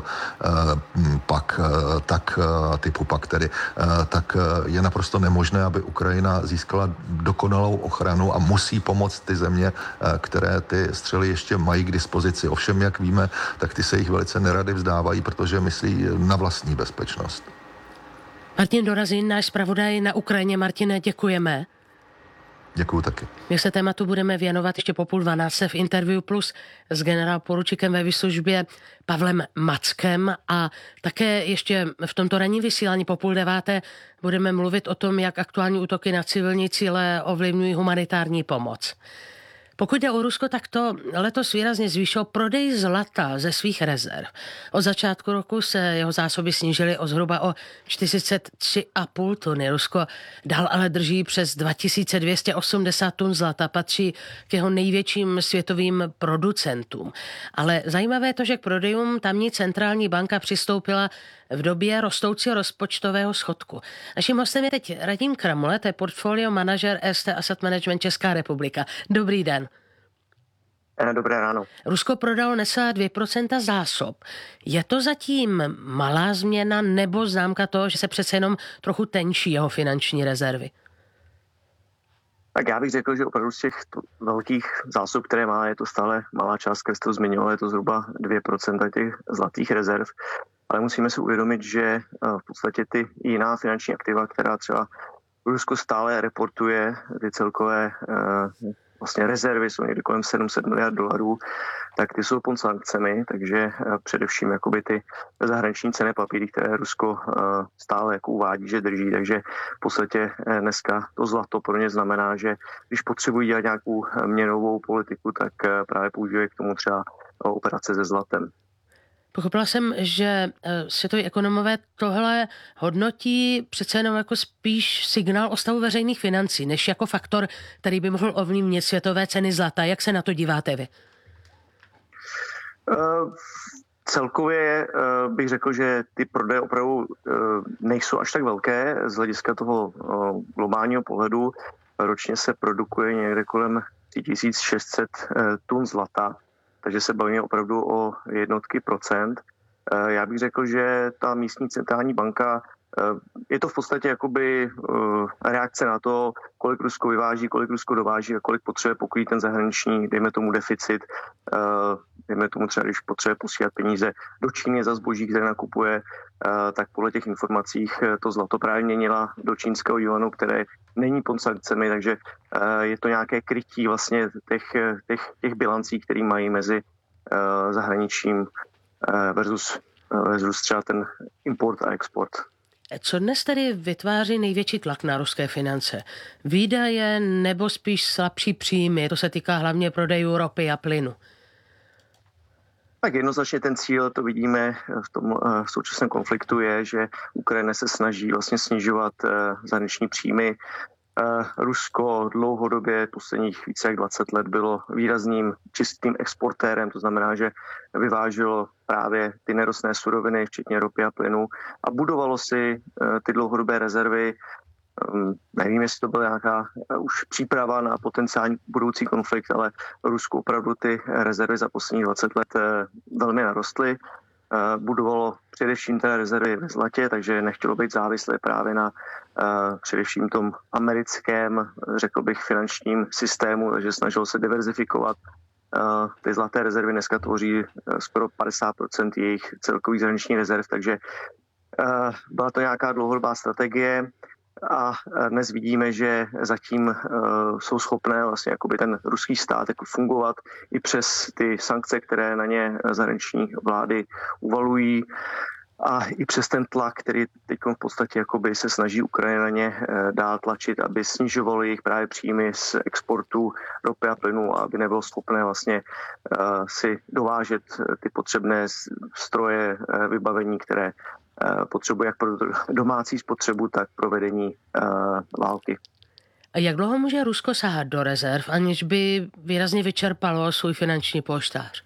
tak je naprosto nemožné, aby Ukrajina získala dokonalou ochranu a musí pomoct ty země, které ty střely ještě mají k dispozici. Ovšem, jak víme, tak ty se jich velice nerady vzdávají, protože myslí na vlastní bezpečnost. Martin Dorazin, náš zpravodaj na Ukrajině. Martine, děkujeme. Děkuju taky. My se tématu budeme věnovat ještě po 11:30 v Interview Plus s generálporučíkem ve výslužbě Pavlem Mackem a také ještě v tomto ranním vysílání po 8:30 budeme mluvit o tom, jak aktuální útoky na civilní cíle ovlivňují humanitární pomoc. Pokud jde o Rusko, tak to letos výrazně zvýšilo prodej zlata ze svých rezerv. Od začátku roku se jeho zásoby snížily o zhruba o 43,5 tuny. Rusko dál ale drží přes 2280 tun zlata, patří k jeho největším světovým producentům. Ale zajímavé je to, že k prodejům tamní centrální banka přistoupila v době rostoucího rozpočtového schodku. Naším hostem je teď Radim Kramule, to je portfolio manažer ST Asset Management Česká republika. Dobrý den. Dobré ráno. Rusko prodalo necelá 2% zásob. Je to zatím malá změna nebo známka toho, že se přece jenom trochu tenčí jeho finanční rezervy? Tak já bych řekl, že opravdu z těch velkých zásob, které má, je to stále malá částka, jste to zmiňoval, je to zhruba 2% těch zlatých rezerv. Ale musíme si uvědomit, že v podstatě ty jiná finanční aktiva, která třeba Rusko stále reportuje, ty celkové vlastně rezervy jsou někdy kolem 700 miliard dolarů, tak ty jsou pod sankcemi, takže především jakoby ty zahraniční cenné papíry, které Rusko stále jako uvádí, že drží, takže v podstatě dneska to zlato pro ně znamená, že když potřebují dělat nějakou měnovou politiku, tak právě používají k tomu třeba operace se zlatem. Pochopila jsem, že světoví ekonomové tohle hodnotí přece jenom jako spíš signál o stavu veřejných financí, než jako faktor, který by mohl ovlivnit světové ceny zlata. Jak se na to díváte vy? Celkově bych řekl, že ty prodeje opravdu nejsou až tak velké z hlediska toho globálního pohledu. Ročně se produkuje někde kolem 3600 tun zlata. Takže se bavíme opravdu o jednotky procent. Já bych řekl, že ta místní centrální banka, je to v podstatě jakoby reakce na to, kolik Rusko vyváží, kolik Rusko dováží a kolik potřebuje pokrýt ten zahraniční, dejme tomu deficit, dejme tomu třeba, když potřebuje posílat peníze do Číny za zboží, které nakupuje, tak podle těch informacích to zlato právě měnila do čínského juanu, které není pod sankcemi, takže je to nějaké krytí vlastně těch bilancí, které mají mezi zahraničím versus třeba ten import a export. Co dnes tedy vytváří největší tlak na ruské finance? Výdaje nebo spíš slabší příjmy? To se týká hlavně prodejů ropy a plynu. Tak jednoznačně ten cíl, to vidíme v tom současném konfliktu, je, že Ukrajina se snaží vlastně snižovat zahraniční příjmy. Rusko dlouhodobě, posledních více jak 20 let, bylo výrazným čistým exportérem, to znamená, že vyváželo právě ty nerostné suroviny, včetně ropy a plynu, a budovalo si ty dlouhodobé rezervy. Nevím, jestli to byla nějaká už příprava na potenciální budoucí konflikt, ale Rusku opravdu ty rezervy za posledních 20 let velmi narostly. Budovalo především té rezervy ve zlatě, takže nechtělo být závislé právě na především tom americkém, řekl bych, finančním systému, takže snažilo se diverzifikovat. Ty zlaté rezervy dneska tvoří skoro 50% jejich celkových zahraničních rezerv, takže byla to nějaká dlouhodobá strategie. A dnes vidíme, že zatím jsou schopné vlastně jakoby ten ruský stát jako fungovat i přes ty sankce, které na ně zahraniční vlády uvalují, a i přes ten tlak, který teď v podstatě jakoby se snaží Ukrajina na ně dál tlačit, aby snižovalo jejich právě příjmy z exportu ropy a plynu, aby nebylo schopné vlastně si dovážet ty potřebné stroje, vybavení, které potřebuje jak pro domácí spotřebu, tak pro vedení války. Jak dlouho může Rusko sahat do rezerv, aniž by výrazně vyčerpalo svůj finanční polštář?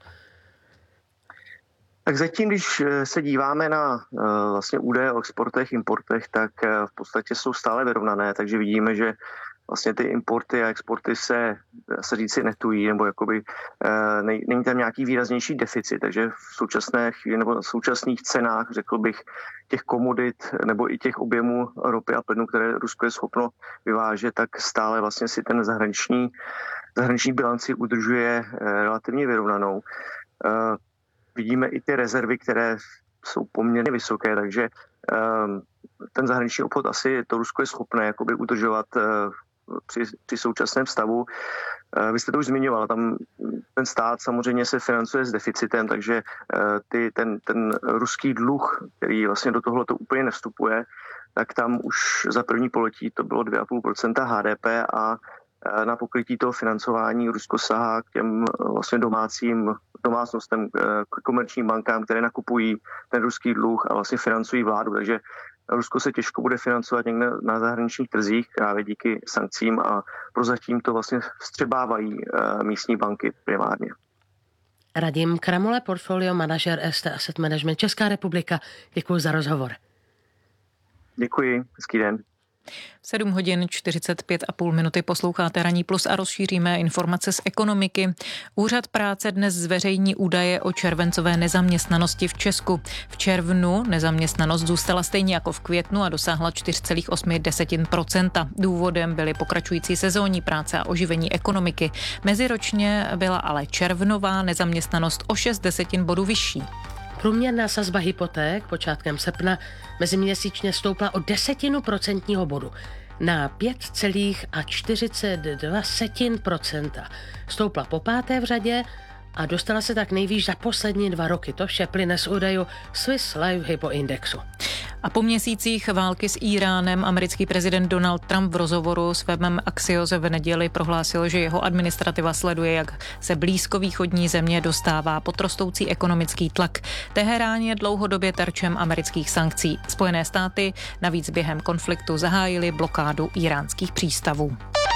Tak zatím, když se díváme na vlastně údaje o exportech, importech, tak v podstatě jsou stále vyrovnané, takže vidíme, že vlastně ty importy a exporty se říci netují, nebo jakoby není tam nějaký výraznější deficit, takže v současné chvíli nebo v současných cenách, řekl bych, těch komodit nebo i těch objemů ropy a plynu, které Rusko je schopno vyvážet, tak stále vlastně si ten zahraniční bilanci udržuje relativně vyrovnanou. Vidíme i ty rezervy, které jsou poměrně vysoké, takže ten zahraniční obchod asi to Rusko je schopné jakoby udržovat při současném stavu. Vy jste to už zmiňoval, tam ten stát samozřejmě se financuje s deficitem, takže ten ruský dluh, který vlastně do tohoto úplně nevstupuje, tak tam už za první pololetí to bylo 2,5% HDP a na pokrytí toho financování Rusko sahá k těm vlastně domácnostem, k komerčním bankám, které nakupují ten ruský dluh a vlastně financují vládu. Takže Rusko se těžko bude financovat někde na zahraničních trzích právě díky sankcím a prozatím to vlastně vstřebávají místní banky primárně. Radim Kramole, portfolio manažer ST Asset Management Česká republika. Děkuji za rozhovor. Děkuji, hezký den. 7 hodin 45,5 minuty posloucháte Ranní plus a rozšíříme informace z ekonomiky. Úřad práce dnes zveřejní údaje o červencové nezaměstnanosti v Česku. V červnu nezaměstnanost zůstala stejně jako v květnu a dosáhla 4,8%. Důvodem byly pokračující sezónní práce a oživení ekonomiky. Meziročně byla ale červnová nezaměstnanost o 0,6 bodů vyšší. Průměrná sazba hypoték počátkem srpna meziměsíčně stoupla o 0,1% bodu na 5,42%. Stoupla po páté v řadě a dostala se tak nejvýš za poslední 2 roky. To vše plyne z údajů Swiss Life Hypo Indexu. A po měsících války s Íránem americký prezident Donald Trump v rozhovoru s webem Axios v neděli prohlásil, že jeho administrativa sleduje, jak se blízkovýchodní země dostává pod rostoucí ekonomický tlak. Teherán je dlouhodobě terčem amerických sankcí. Spojené státy navíc během konfliktu zahájily blokádu íránských přístavů.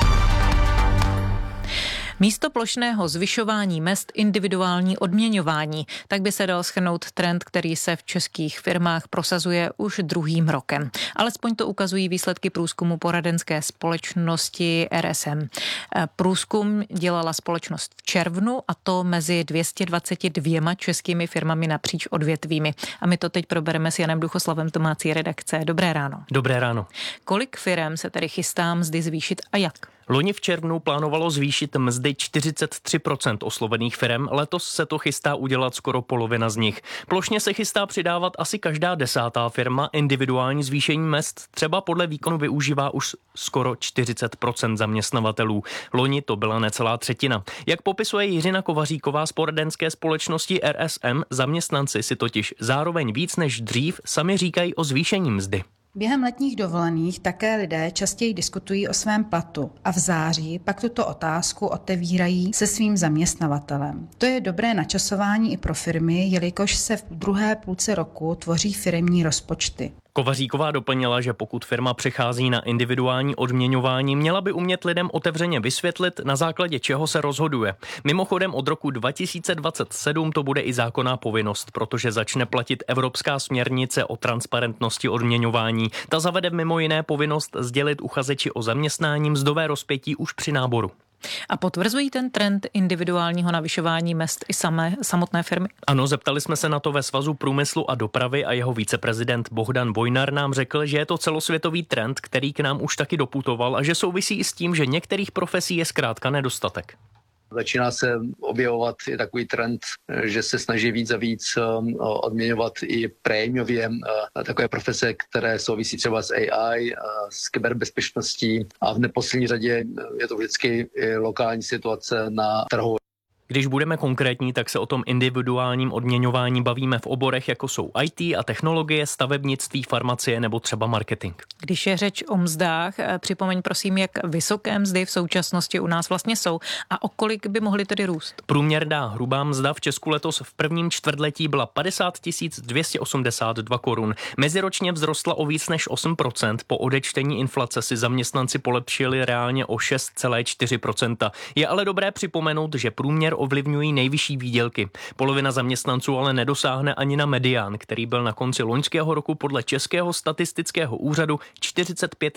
Místo plošného zvyšování mezd individuální odměňování, tak by se dal shrnout trend, který se v českých firmách prosazuje už 2. rokem. Alespoň to ukazují výsledky průzkumu poradenské společnosti RSM. Průzkum dělala společnost v červnu a to mezi 222 českými firmami napříč odvětvími. A my to teď probereme s Janem Duchoslavem, Tomácí redakce. Dobré ráno. Dobré ráno. Kolik firem se tedy chystá mzdy zvýšit a jak? Loni v červnu plánovalo zvýšit mzdy 43% oslovených firem, letos se to chystá udělat skoro polovina z nich. Plošně se chystá přidávat asi každá 10. firma, individuální zvýšení mezd třeba podle výkonu využívá už skoro 40% zaměstnavatelů. Loni to byla necelá třetina. Jak popisuje Jiřina Kovaříková z poradenské společnosti RSM, zaměstnanci si totiž zároveň víc než dřív sami říkají o zvýšení mzdy. Během letních dovolených také lidé častěji diskutují o svém platu a v září pak tuto otázku otevírají se svým zaměstnavatelem. To je dobré načasování i pro firmy, jelikož se v druhé půlce roku tvoří firemní rozpočty. Kovaříková doplnila, že pokud firma přechází na individuální odměňování, měla by umět lidem otevřeně vysvětlit, na základě čeho se rozhoduje. Mimochodem od roku 2027 to bude i zákonná povinnost, protože začne platit Evropská směrnice o transparentnosti odměňování. Ta zavede mimo jiné povinnost sdělit uchazeči o zaměstnání mzdové rozpětí už při náboru. A potvrzují ten trend individuálního navyšování mezd i samotné firmy? Ano, zeptali jsme se na to ve Svazu průmyslu a dopravy a jeho viceprezident Bohdan Vojnar nám řekl, že je to celosvětový trend, který k nám už taky doputoval a že souvisí i s tím, že některých profesí je zkrátka nedostatek. Začíná se objevovat i takový trend, že se snaží víc a víc odměňovat i prémiově takové profese, které souvisí třeba s AI, s kyberbezpečností a v neposlední řadě je to vždycky lokální situace na trhu. Když budeme konkrétní, tak se o tom individuálním odměňování bavíme v oborech, jako jsou IT a technologie, stavebnictví, farmacie nebo třeba marketing. Když je řeč o mzdách, připomeň prosím, jak vysoké mzdy v současnosti u nás vlastně jsou a o kolik by mohly tedy růst. Průměrná hrubá mzda v Česku letos v prvním čtvrtletí byla 50 282 korun. Meziročně vzrostla o víc než 8%. Po odečtení inflace si zaměstnanci polepšili reálně o 6,4%. Je ale dobré připomenout, že průměr ovlivňují nejvyšší výdělky. Polovina zaměstnanců ale nedosáhne ani na medián, který byl na konci loňského roku podle Českého statistického úřadu 45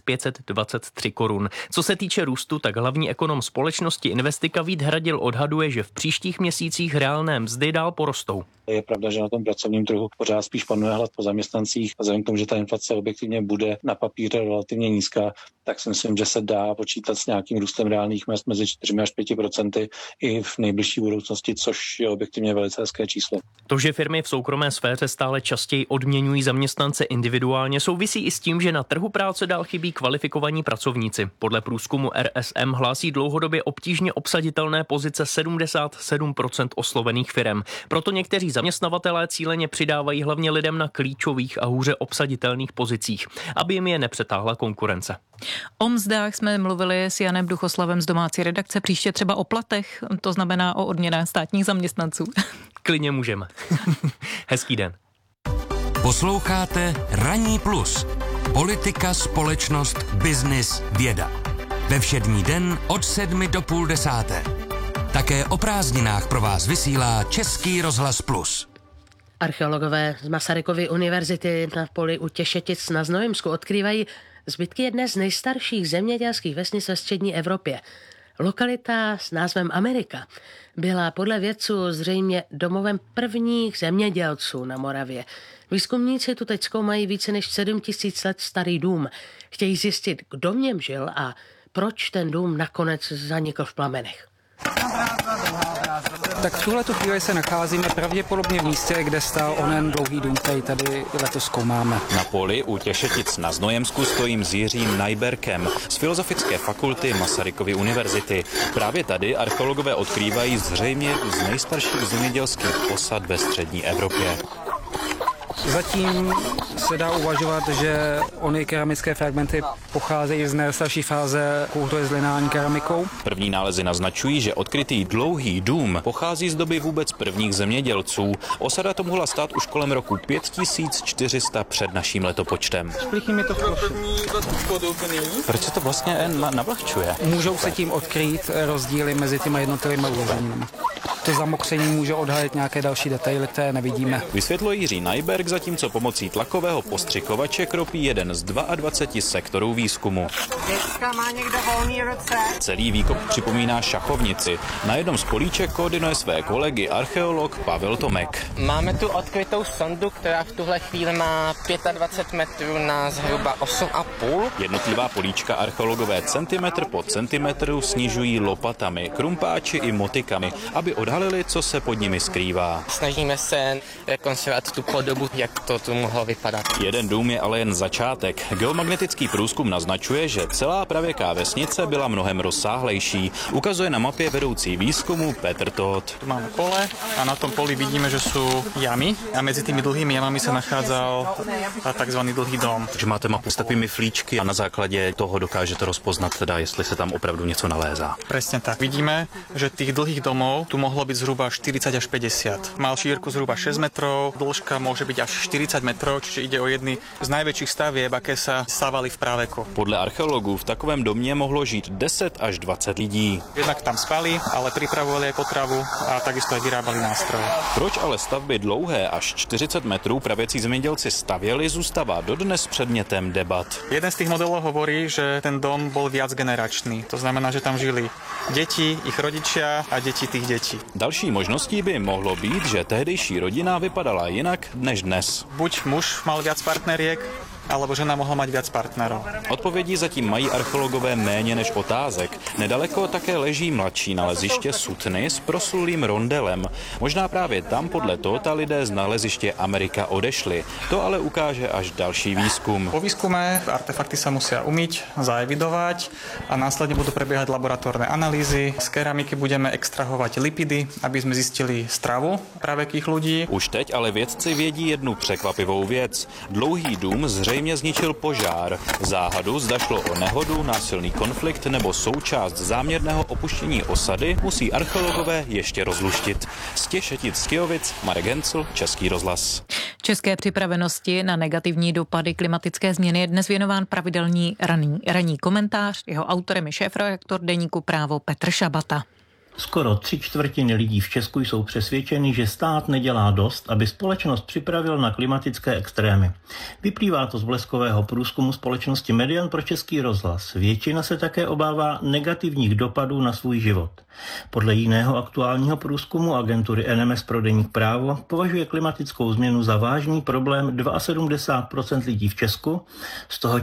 523 korun. Co se týče růstu, tak hlavní ekonom společnosti Investika Vít Hradil odhaduje, že v příštích měsících reálné mzdy dál porostou. Je pravda, že na tom pracovním trhu pořád spíš panuje hlad po zaměstnancích. Vzhledem k tomu, že ta inflace objektivně bude na papíře relativně nízká, tak si myslím, že se dá počítat s nějakým růstem reálných mezd mezi 4 až 5% i v nejbližší budoucnosti, což je objektivně velice hezké číslo. To, že firmy v soukromé sféře stále častěji odměňují zaměstnance individuálně, souvisí i s tím, že na trhu práce dál chybí kvalifikovaní pracovníci. Podle průzkumu RSM hlásí dlouhodobě obtížně obsaditelné pozice 77% oslovených firem. Proto někteří zaměstnavatelé cíleně přidávají hlavně lidem na klíčových a hůře obsaditelných pozicích, aby jim je nepřetáhla konkurence. O mzdách jsme mluvili s Janem Duchoslavem z domácí redakce, příště třeba o platech, to znamená o odměnách státních zaměstnanců. Klidně můžeme. Hezký den. Posloucháte Ranní plus. Politika, společnost, biznis, věda. Ve všední den od 7 do půl 10. Také o prázdninách pro vás vysílá Český rozhlas Plus. Archeologové z Masarykovy univerzity na poli u Těšetic na Znojemsku odkrývají zbytky jedné z nejstarších zemědělských vesnic ve střední Evropě. Lokalita s názvem Amerika byla podle vědců zřejmě domovem prvních zemědělců na Moravě. Výzkumníci tu teď zkoumají více než 7 000 let starý dům. Chtějí zjistit, kdo v něm žil a proč ten dům nakonec zanikl v plamenech. Tak v tuhletu chvíli se nacházíme pravděpodobně v místě, kde stál onen dlouhý dům, který tady letos zkoumáme. Na poli u Těšetic na Znojemsku stojím s Jiřím Najberkem z Filozofické fakulty Masarykovy univerzity. Právě tady archeologové odkrývají zřejmě z nejstarších zemědělských osad ve střední Evropě. Zatím se dá uvažovat, že ony keramické fragmenty pocházejí z nejstarší fáze kultury s lineární keramikou. První nálezy naznačují, že odkrytý dlouhý dům pochází z doby vůbec prvních zemědělců. Osada to mohla stát už kolem roku 5400 před naším letopočtem. Splikni mi to v ploše. Proč se to vlastně navlhčuje? Můžou se tím odkrýt rozdíly mezi těma jednotlivými uloženími. To zamokření může odhalit nějaké další detaily, které nevidíme. Vysvětluje Jiří Najberk, zatímco pomocí tlakového postřikovače kropí jeden z 22 sektorů výzkumu. Má někdo volný ruce? Celý výkop připomíná šachovnici. Na jednom z políček koordinuje své kolegy archeolog Pavel Tomek. Máme tu odkrytou sondu, která v tuhle chvíli má 25 metrů na zhruba 8,5. Jednotlivá políčka archeologové centimetr po centimetru snižují lopatami, krumpáči i motikami, aby odhalili, co se pod nimi skrývá. Snažíme se rekonstruovat tu podobu, jak to tu mohlo vypadat. Jeden dům je ale jen začátek. Geomagnetický průzkum naznačuje, že celá pravěká vesnice byla mnohem rozsáhlejší. Ukazuje na mapě vedoucí výzkumu Petr Todt. Tu máme pole a na tom poli vidíme, že sú jamy a mezi tými dlhými jamami se nachádzal takzvaný dlhý dom. Takže máte mapu s takovými flíčky a na základě toho dokážete rozpoznat teda, jestli se tam opravdu něco nalézá. Presne tak. Vidíme, že tých dlhých domov tu mohlo byť zhruba 40 až 50. Mal šírku zhruba 6 metrov, dĺžka môže byť až 40 metrov, čiže ide o jedny z najväčších stavieb, aké sa stávali v práveku. Podle archeologů v takovém domě mohlo žít 10 až 20 lidí. Jednak tam spali, ale pripravovali aj potravu a takisto aj vyrábali nástroje. Proč ale stavby dlouhé až 40 metrů pravěcí zemědělci stavěli, zůstává dodnes předmětem debat. Jeden z tých modelov hovorí, že ten dom bol viacgeneračný. To znamená, že tam žili deti, ich rodičia a deti tých detí. Další možností by mohlo být, že tehdejší rodina vypadala jinak než dnes. Buď muž mal viac partneriek, alebo žena mohla mať viac partnerov. Odpovědí zatím mají archeologové méně než otázek. Nedaleko také leží mladší naleziště Sutny s proslulým rondelem. Možná právě tam podle Tóta lidé z naleziště Amerika odešli. To ale ukáže až další výzkum. Po výskume artefakty sa musia umyť, zaevidovať a následne budú prebiehať laboratórne analýzy. Z keramiky budeme extrahovať lipidy, aby sme zistili stravu pravekých ľudí. Už teď ale vědci vědí jednu překvapivou věc. Dlouhý dům zřejmě zničil požár. Záhadu, zda šlo o nehodu, násilný konflikt nebo součást záměrného opuštění osady, musí archeologové ještě rozluštit. Z Těšetic-Skijovic, Marek Hencl, Český rozhlas. České připravenosti na negativní dopady klimatické změny je dnes věnován pravidelný ranní komentář. Jeho autorem je šéfredaktor deníku Právo Petr Šabata. Skoro 3/4 lidí v Česku jsou přesvědčeni, že stát nedělá dost, aby společnost připravil na klimatické extrémy. Vyplývá to z bleskového průzkumu společnosti Median pro Český rozhlas. Většina se také obává negativních dopadů na svůj život. Podle jiného aktuálního průzkumu agentury NMS pro deník Právo považuje klimatickou změnu za vážný problém 72% lidí v Česku, z toho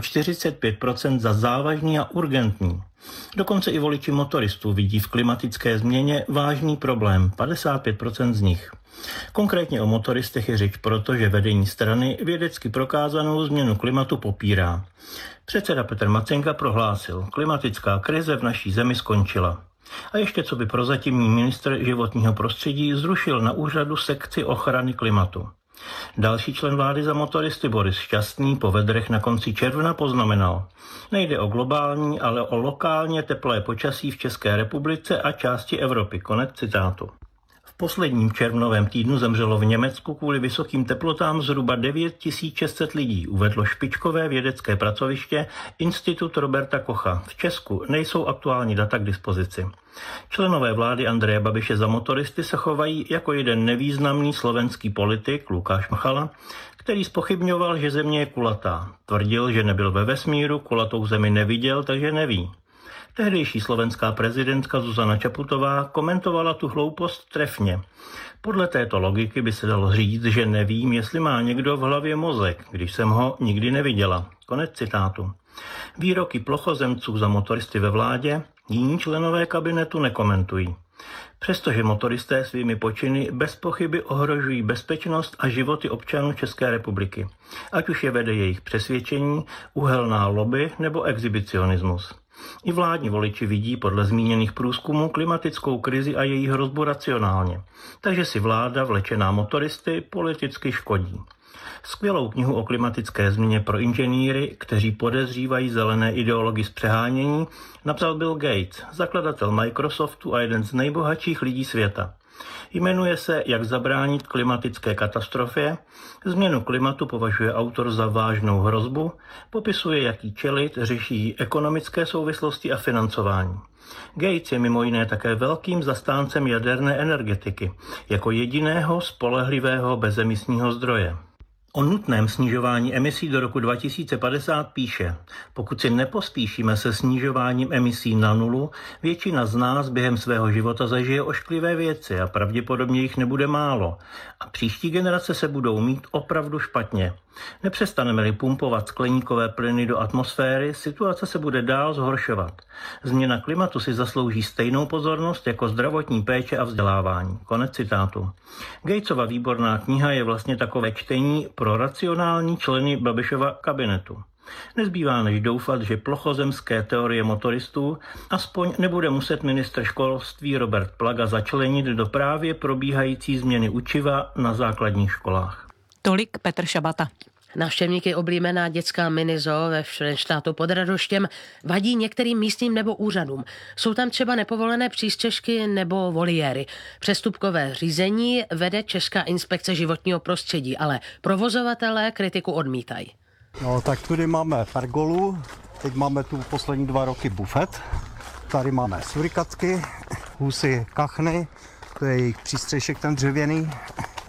45% za závažný a urgentní. Dokonce i voliči motoristů vidí v klimatické změně vážný problém, 55% z nich. Konkrétně o motoristech je řeč proto, že vedení strany vědecky prokázanou změnu klimatu popírá. Předseda Petr Macenka prohlásil, klimatická krize v naší zemi skončila. A ještě co by prozatímní ministr životního prostředí zrušil na úřadu sekci ochrany klimatu. Další člen vlády za motoristy Boris Šťastný po vedrech na konci června poznamenal, nejde o globální, ale o lokálně teplé počasí v České republice a části Evropy. Konec citátu. V posledním červnovém týdnu zemřelo v Německu kvůli vysokým teplotám zhruba 9600 lidí, uvedlo špičkové vědecké pracoviště Institut Roberta Kocha. V Česku nejsou aktuální data k dispozici. Členové vlády Andreje Babiše za motoristy se chovají jako jeden nevýznamný slovenský politik Lukáš Mchala, který zpochybňoval, že země je kulatá. Tvrdil, že nebyl ve vesmíru, kulatou zemi neviděl, takže neví. Tehdejší slovenská prezidentka Zuzana Čaputová komentovala tu hloupost trefně. Podle této logiky by se dalo říct, že nevím, jestli má někdo v hlavě mozek, když jsem ho nikdy neviděla. Konec citátu. Výroky plochozemců za motoristy ve vládě jiní členové kabinetu nekomentují. Přestože motoristé svými počiny bez pochyby ohrožují bezpečnost a životy občanů České republiky, ať už je vede jejich přesvědčení, uhelná lobby nebo exhibicionismus. I vládní voliči vidí podle zmíněných průzkumů klimatickou krizi a její hrozbu racionálně, takže si vláda vlečená motoristy politicky škodí. Skvělou knihu o klimatické změně pro inženýry, kteří podezřívají zelené ideology z přehánění, napsal Bill Gates, zakladatel Microsoftu a jeden z nejbohatších lidí světa. Jmenuje se Jak zabránit klimatické katastrofě, změnu klimatu považuje autor za vážnou hrozbu, popisuje, jaký čelit, řeší ekonomické souvislosti a financování. Gates je mimo jiné také velkým zastáncem jaderné energetiky, jako jediného spolehlivého bezemisního zdroje. O nutném snižování emisí do roku 2050 píše, pokud si nepospíšíme se snižováním emisí na nulu, většina z nás během svého života zažije ošklivé věci a pravděpodobně jich nebude málo. A příští generace se budou mít opravdu špatně. Nepřestaneme-li pumpovat skleníkové plyny do atmosféry, situace se bude dál zhoršovat. Změna klimatu si zaslouží stejnou pozornost jako zdravotní péče a vzdělávání. Konec citátu. Gatesova výborná kniha je vlastně takové čtení pro racionální členy Babišova kabinetu. Nezbývá než doufat, že plochozemské teorie motoristů aspoň nebude muset ministr školství Robert Plaga začlenit do právě probíhající změny učiva na základních školách. Tolik Petr Šabata. Návštěvníky oblíbená dětská minizoo ve Šrenštátu pod Radoštěm vadí některým místním nebo úřadům. Jsou tam třeba nepovolené přístřežky nebo voliéry. Přestupkové řízení vede Česká inspekce životního prostředí, ale provozovatelé kritiku odmítají. No, tak tady máme pergolu, teď máme tu poslední 2 roky bufet, tady máme surikacky, husy kachny, to je jejich přístřešek ten dřevěný,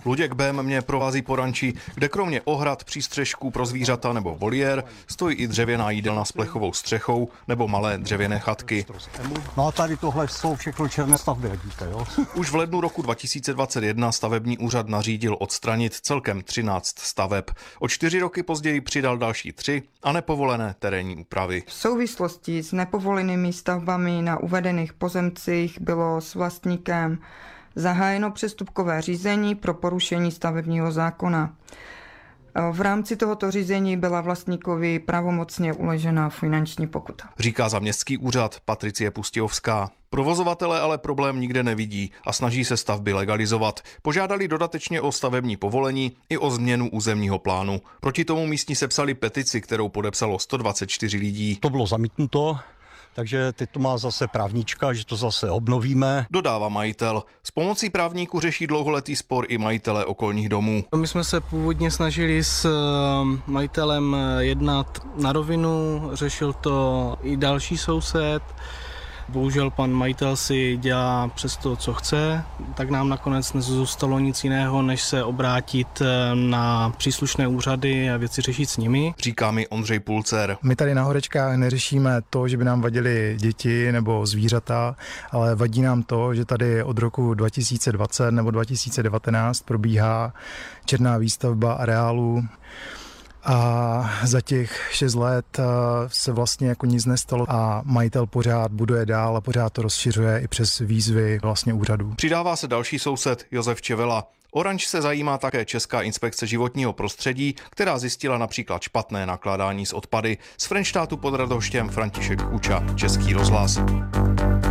Luděk Bém mě provází po ranči, kde kromě ohrad, přístřešků pro zvířata nebo voliér stojí i dřevěná jídelna s plechovou střechou nebo malé dřevěné chatky. No a tady tohle jsou všechno černé stavby, jak víte, jo? Už v lednu roku 2021 stavební úřad nařídil odstranit celkem 13 staveb. O 4 roky později přidal další 3 a nepovolené terénní úpravy. V souvislosti s nepovolenými stavbami na uvedených pozemcích bylo s vlastníkem zahájeno přestupkové řízení pro porušení stavebního zákona. V rámci tohoto řízení byla vlastníkovi pravomocně uložena finanční pokuta. Říká za městský úřad Patricie Pustějovská. Provozovatelé ale problém nikde nevidí a snaží se stavby legalizovat. Požádali dodatečně o stavební povolení i o změnu územního plánu. Proti tomu místní sepsali petici, kterou podepsalo 124 lidí. To bylo zamítnuto. Takže teď to má zase právníčka, že to zase obnovíme. Dodává majitel. S pomocí právníků řeší dlouholetý spor i majitelé okolních domů. My jsme se původně snažili s majitelem jednat na rovinu, řešil to i další soused. Bohužel pan majitel si dělá přes to, co chce, tak nám nakonec nezůstalo nic jiného, než se obrátit na příslušné úřady a věci řešit s nimi. Říká mi Ondřej Pulcer. My tady na Horečkách neřešíme to, že by nám vadily děti nebo zvířata, ale vadí nám to, že tady od roku 2020 nebo 2019 probíhá černá výstavba areálu. A za těch 6 let se vlastně jako nic nestalo a majitel pořád buduje dál a pořád to rozšiřuje i přes výzvy vlastně úřadů. Přidává se další soused Josef Čevela. Oranž se zajímá také Česká inspekce životního prostředí, která zjistila například špatné nakládání s odpady. Z Frenštátu pod Radhoštěm František Kuča, Český rozhlas.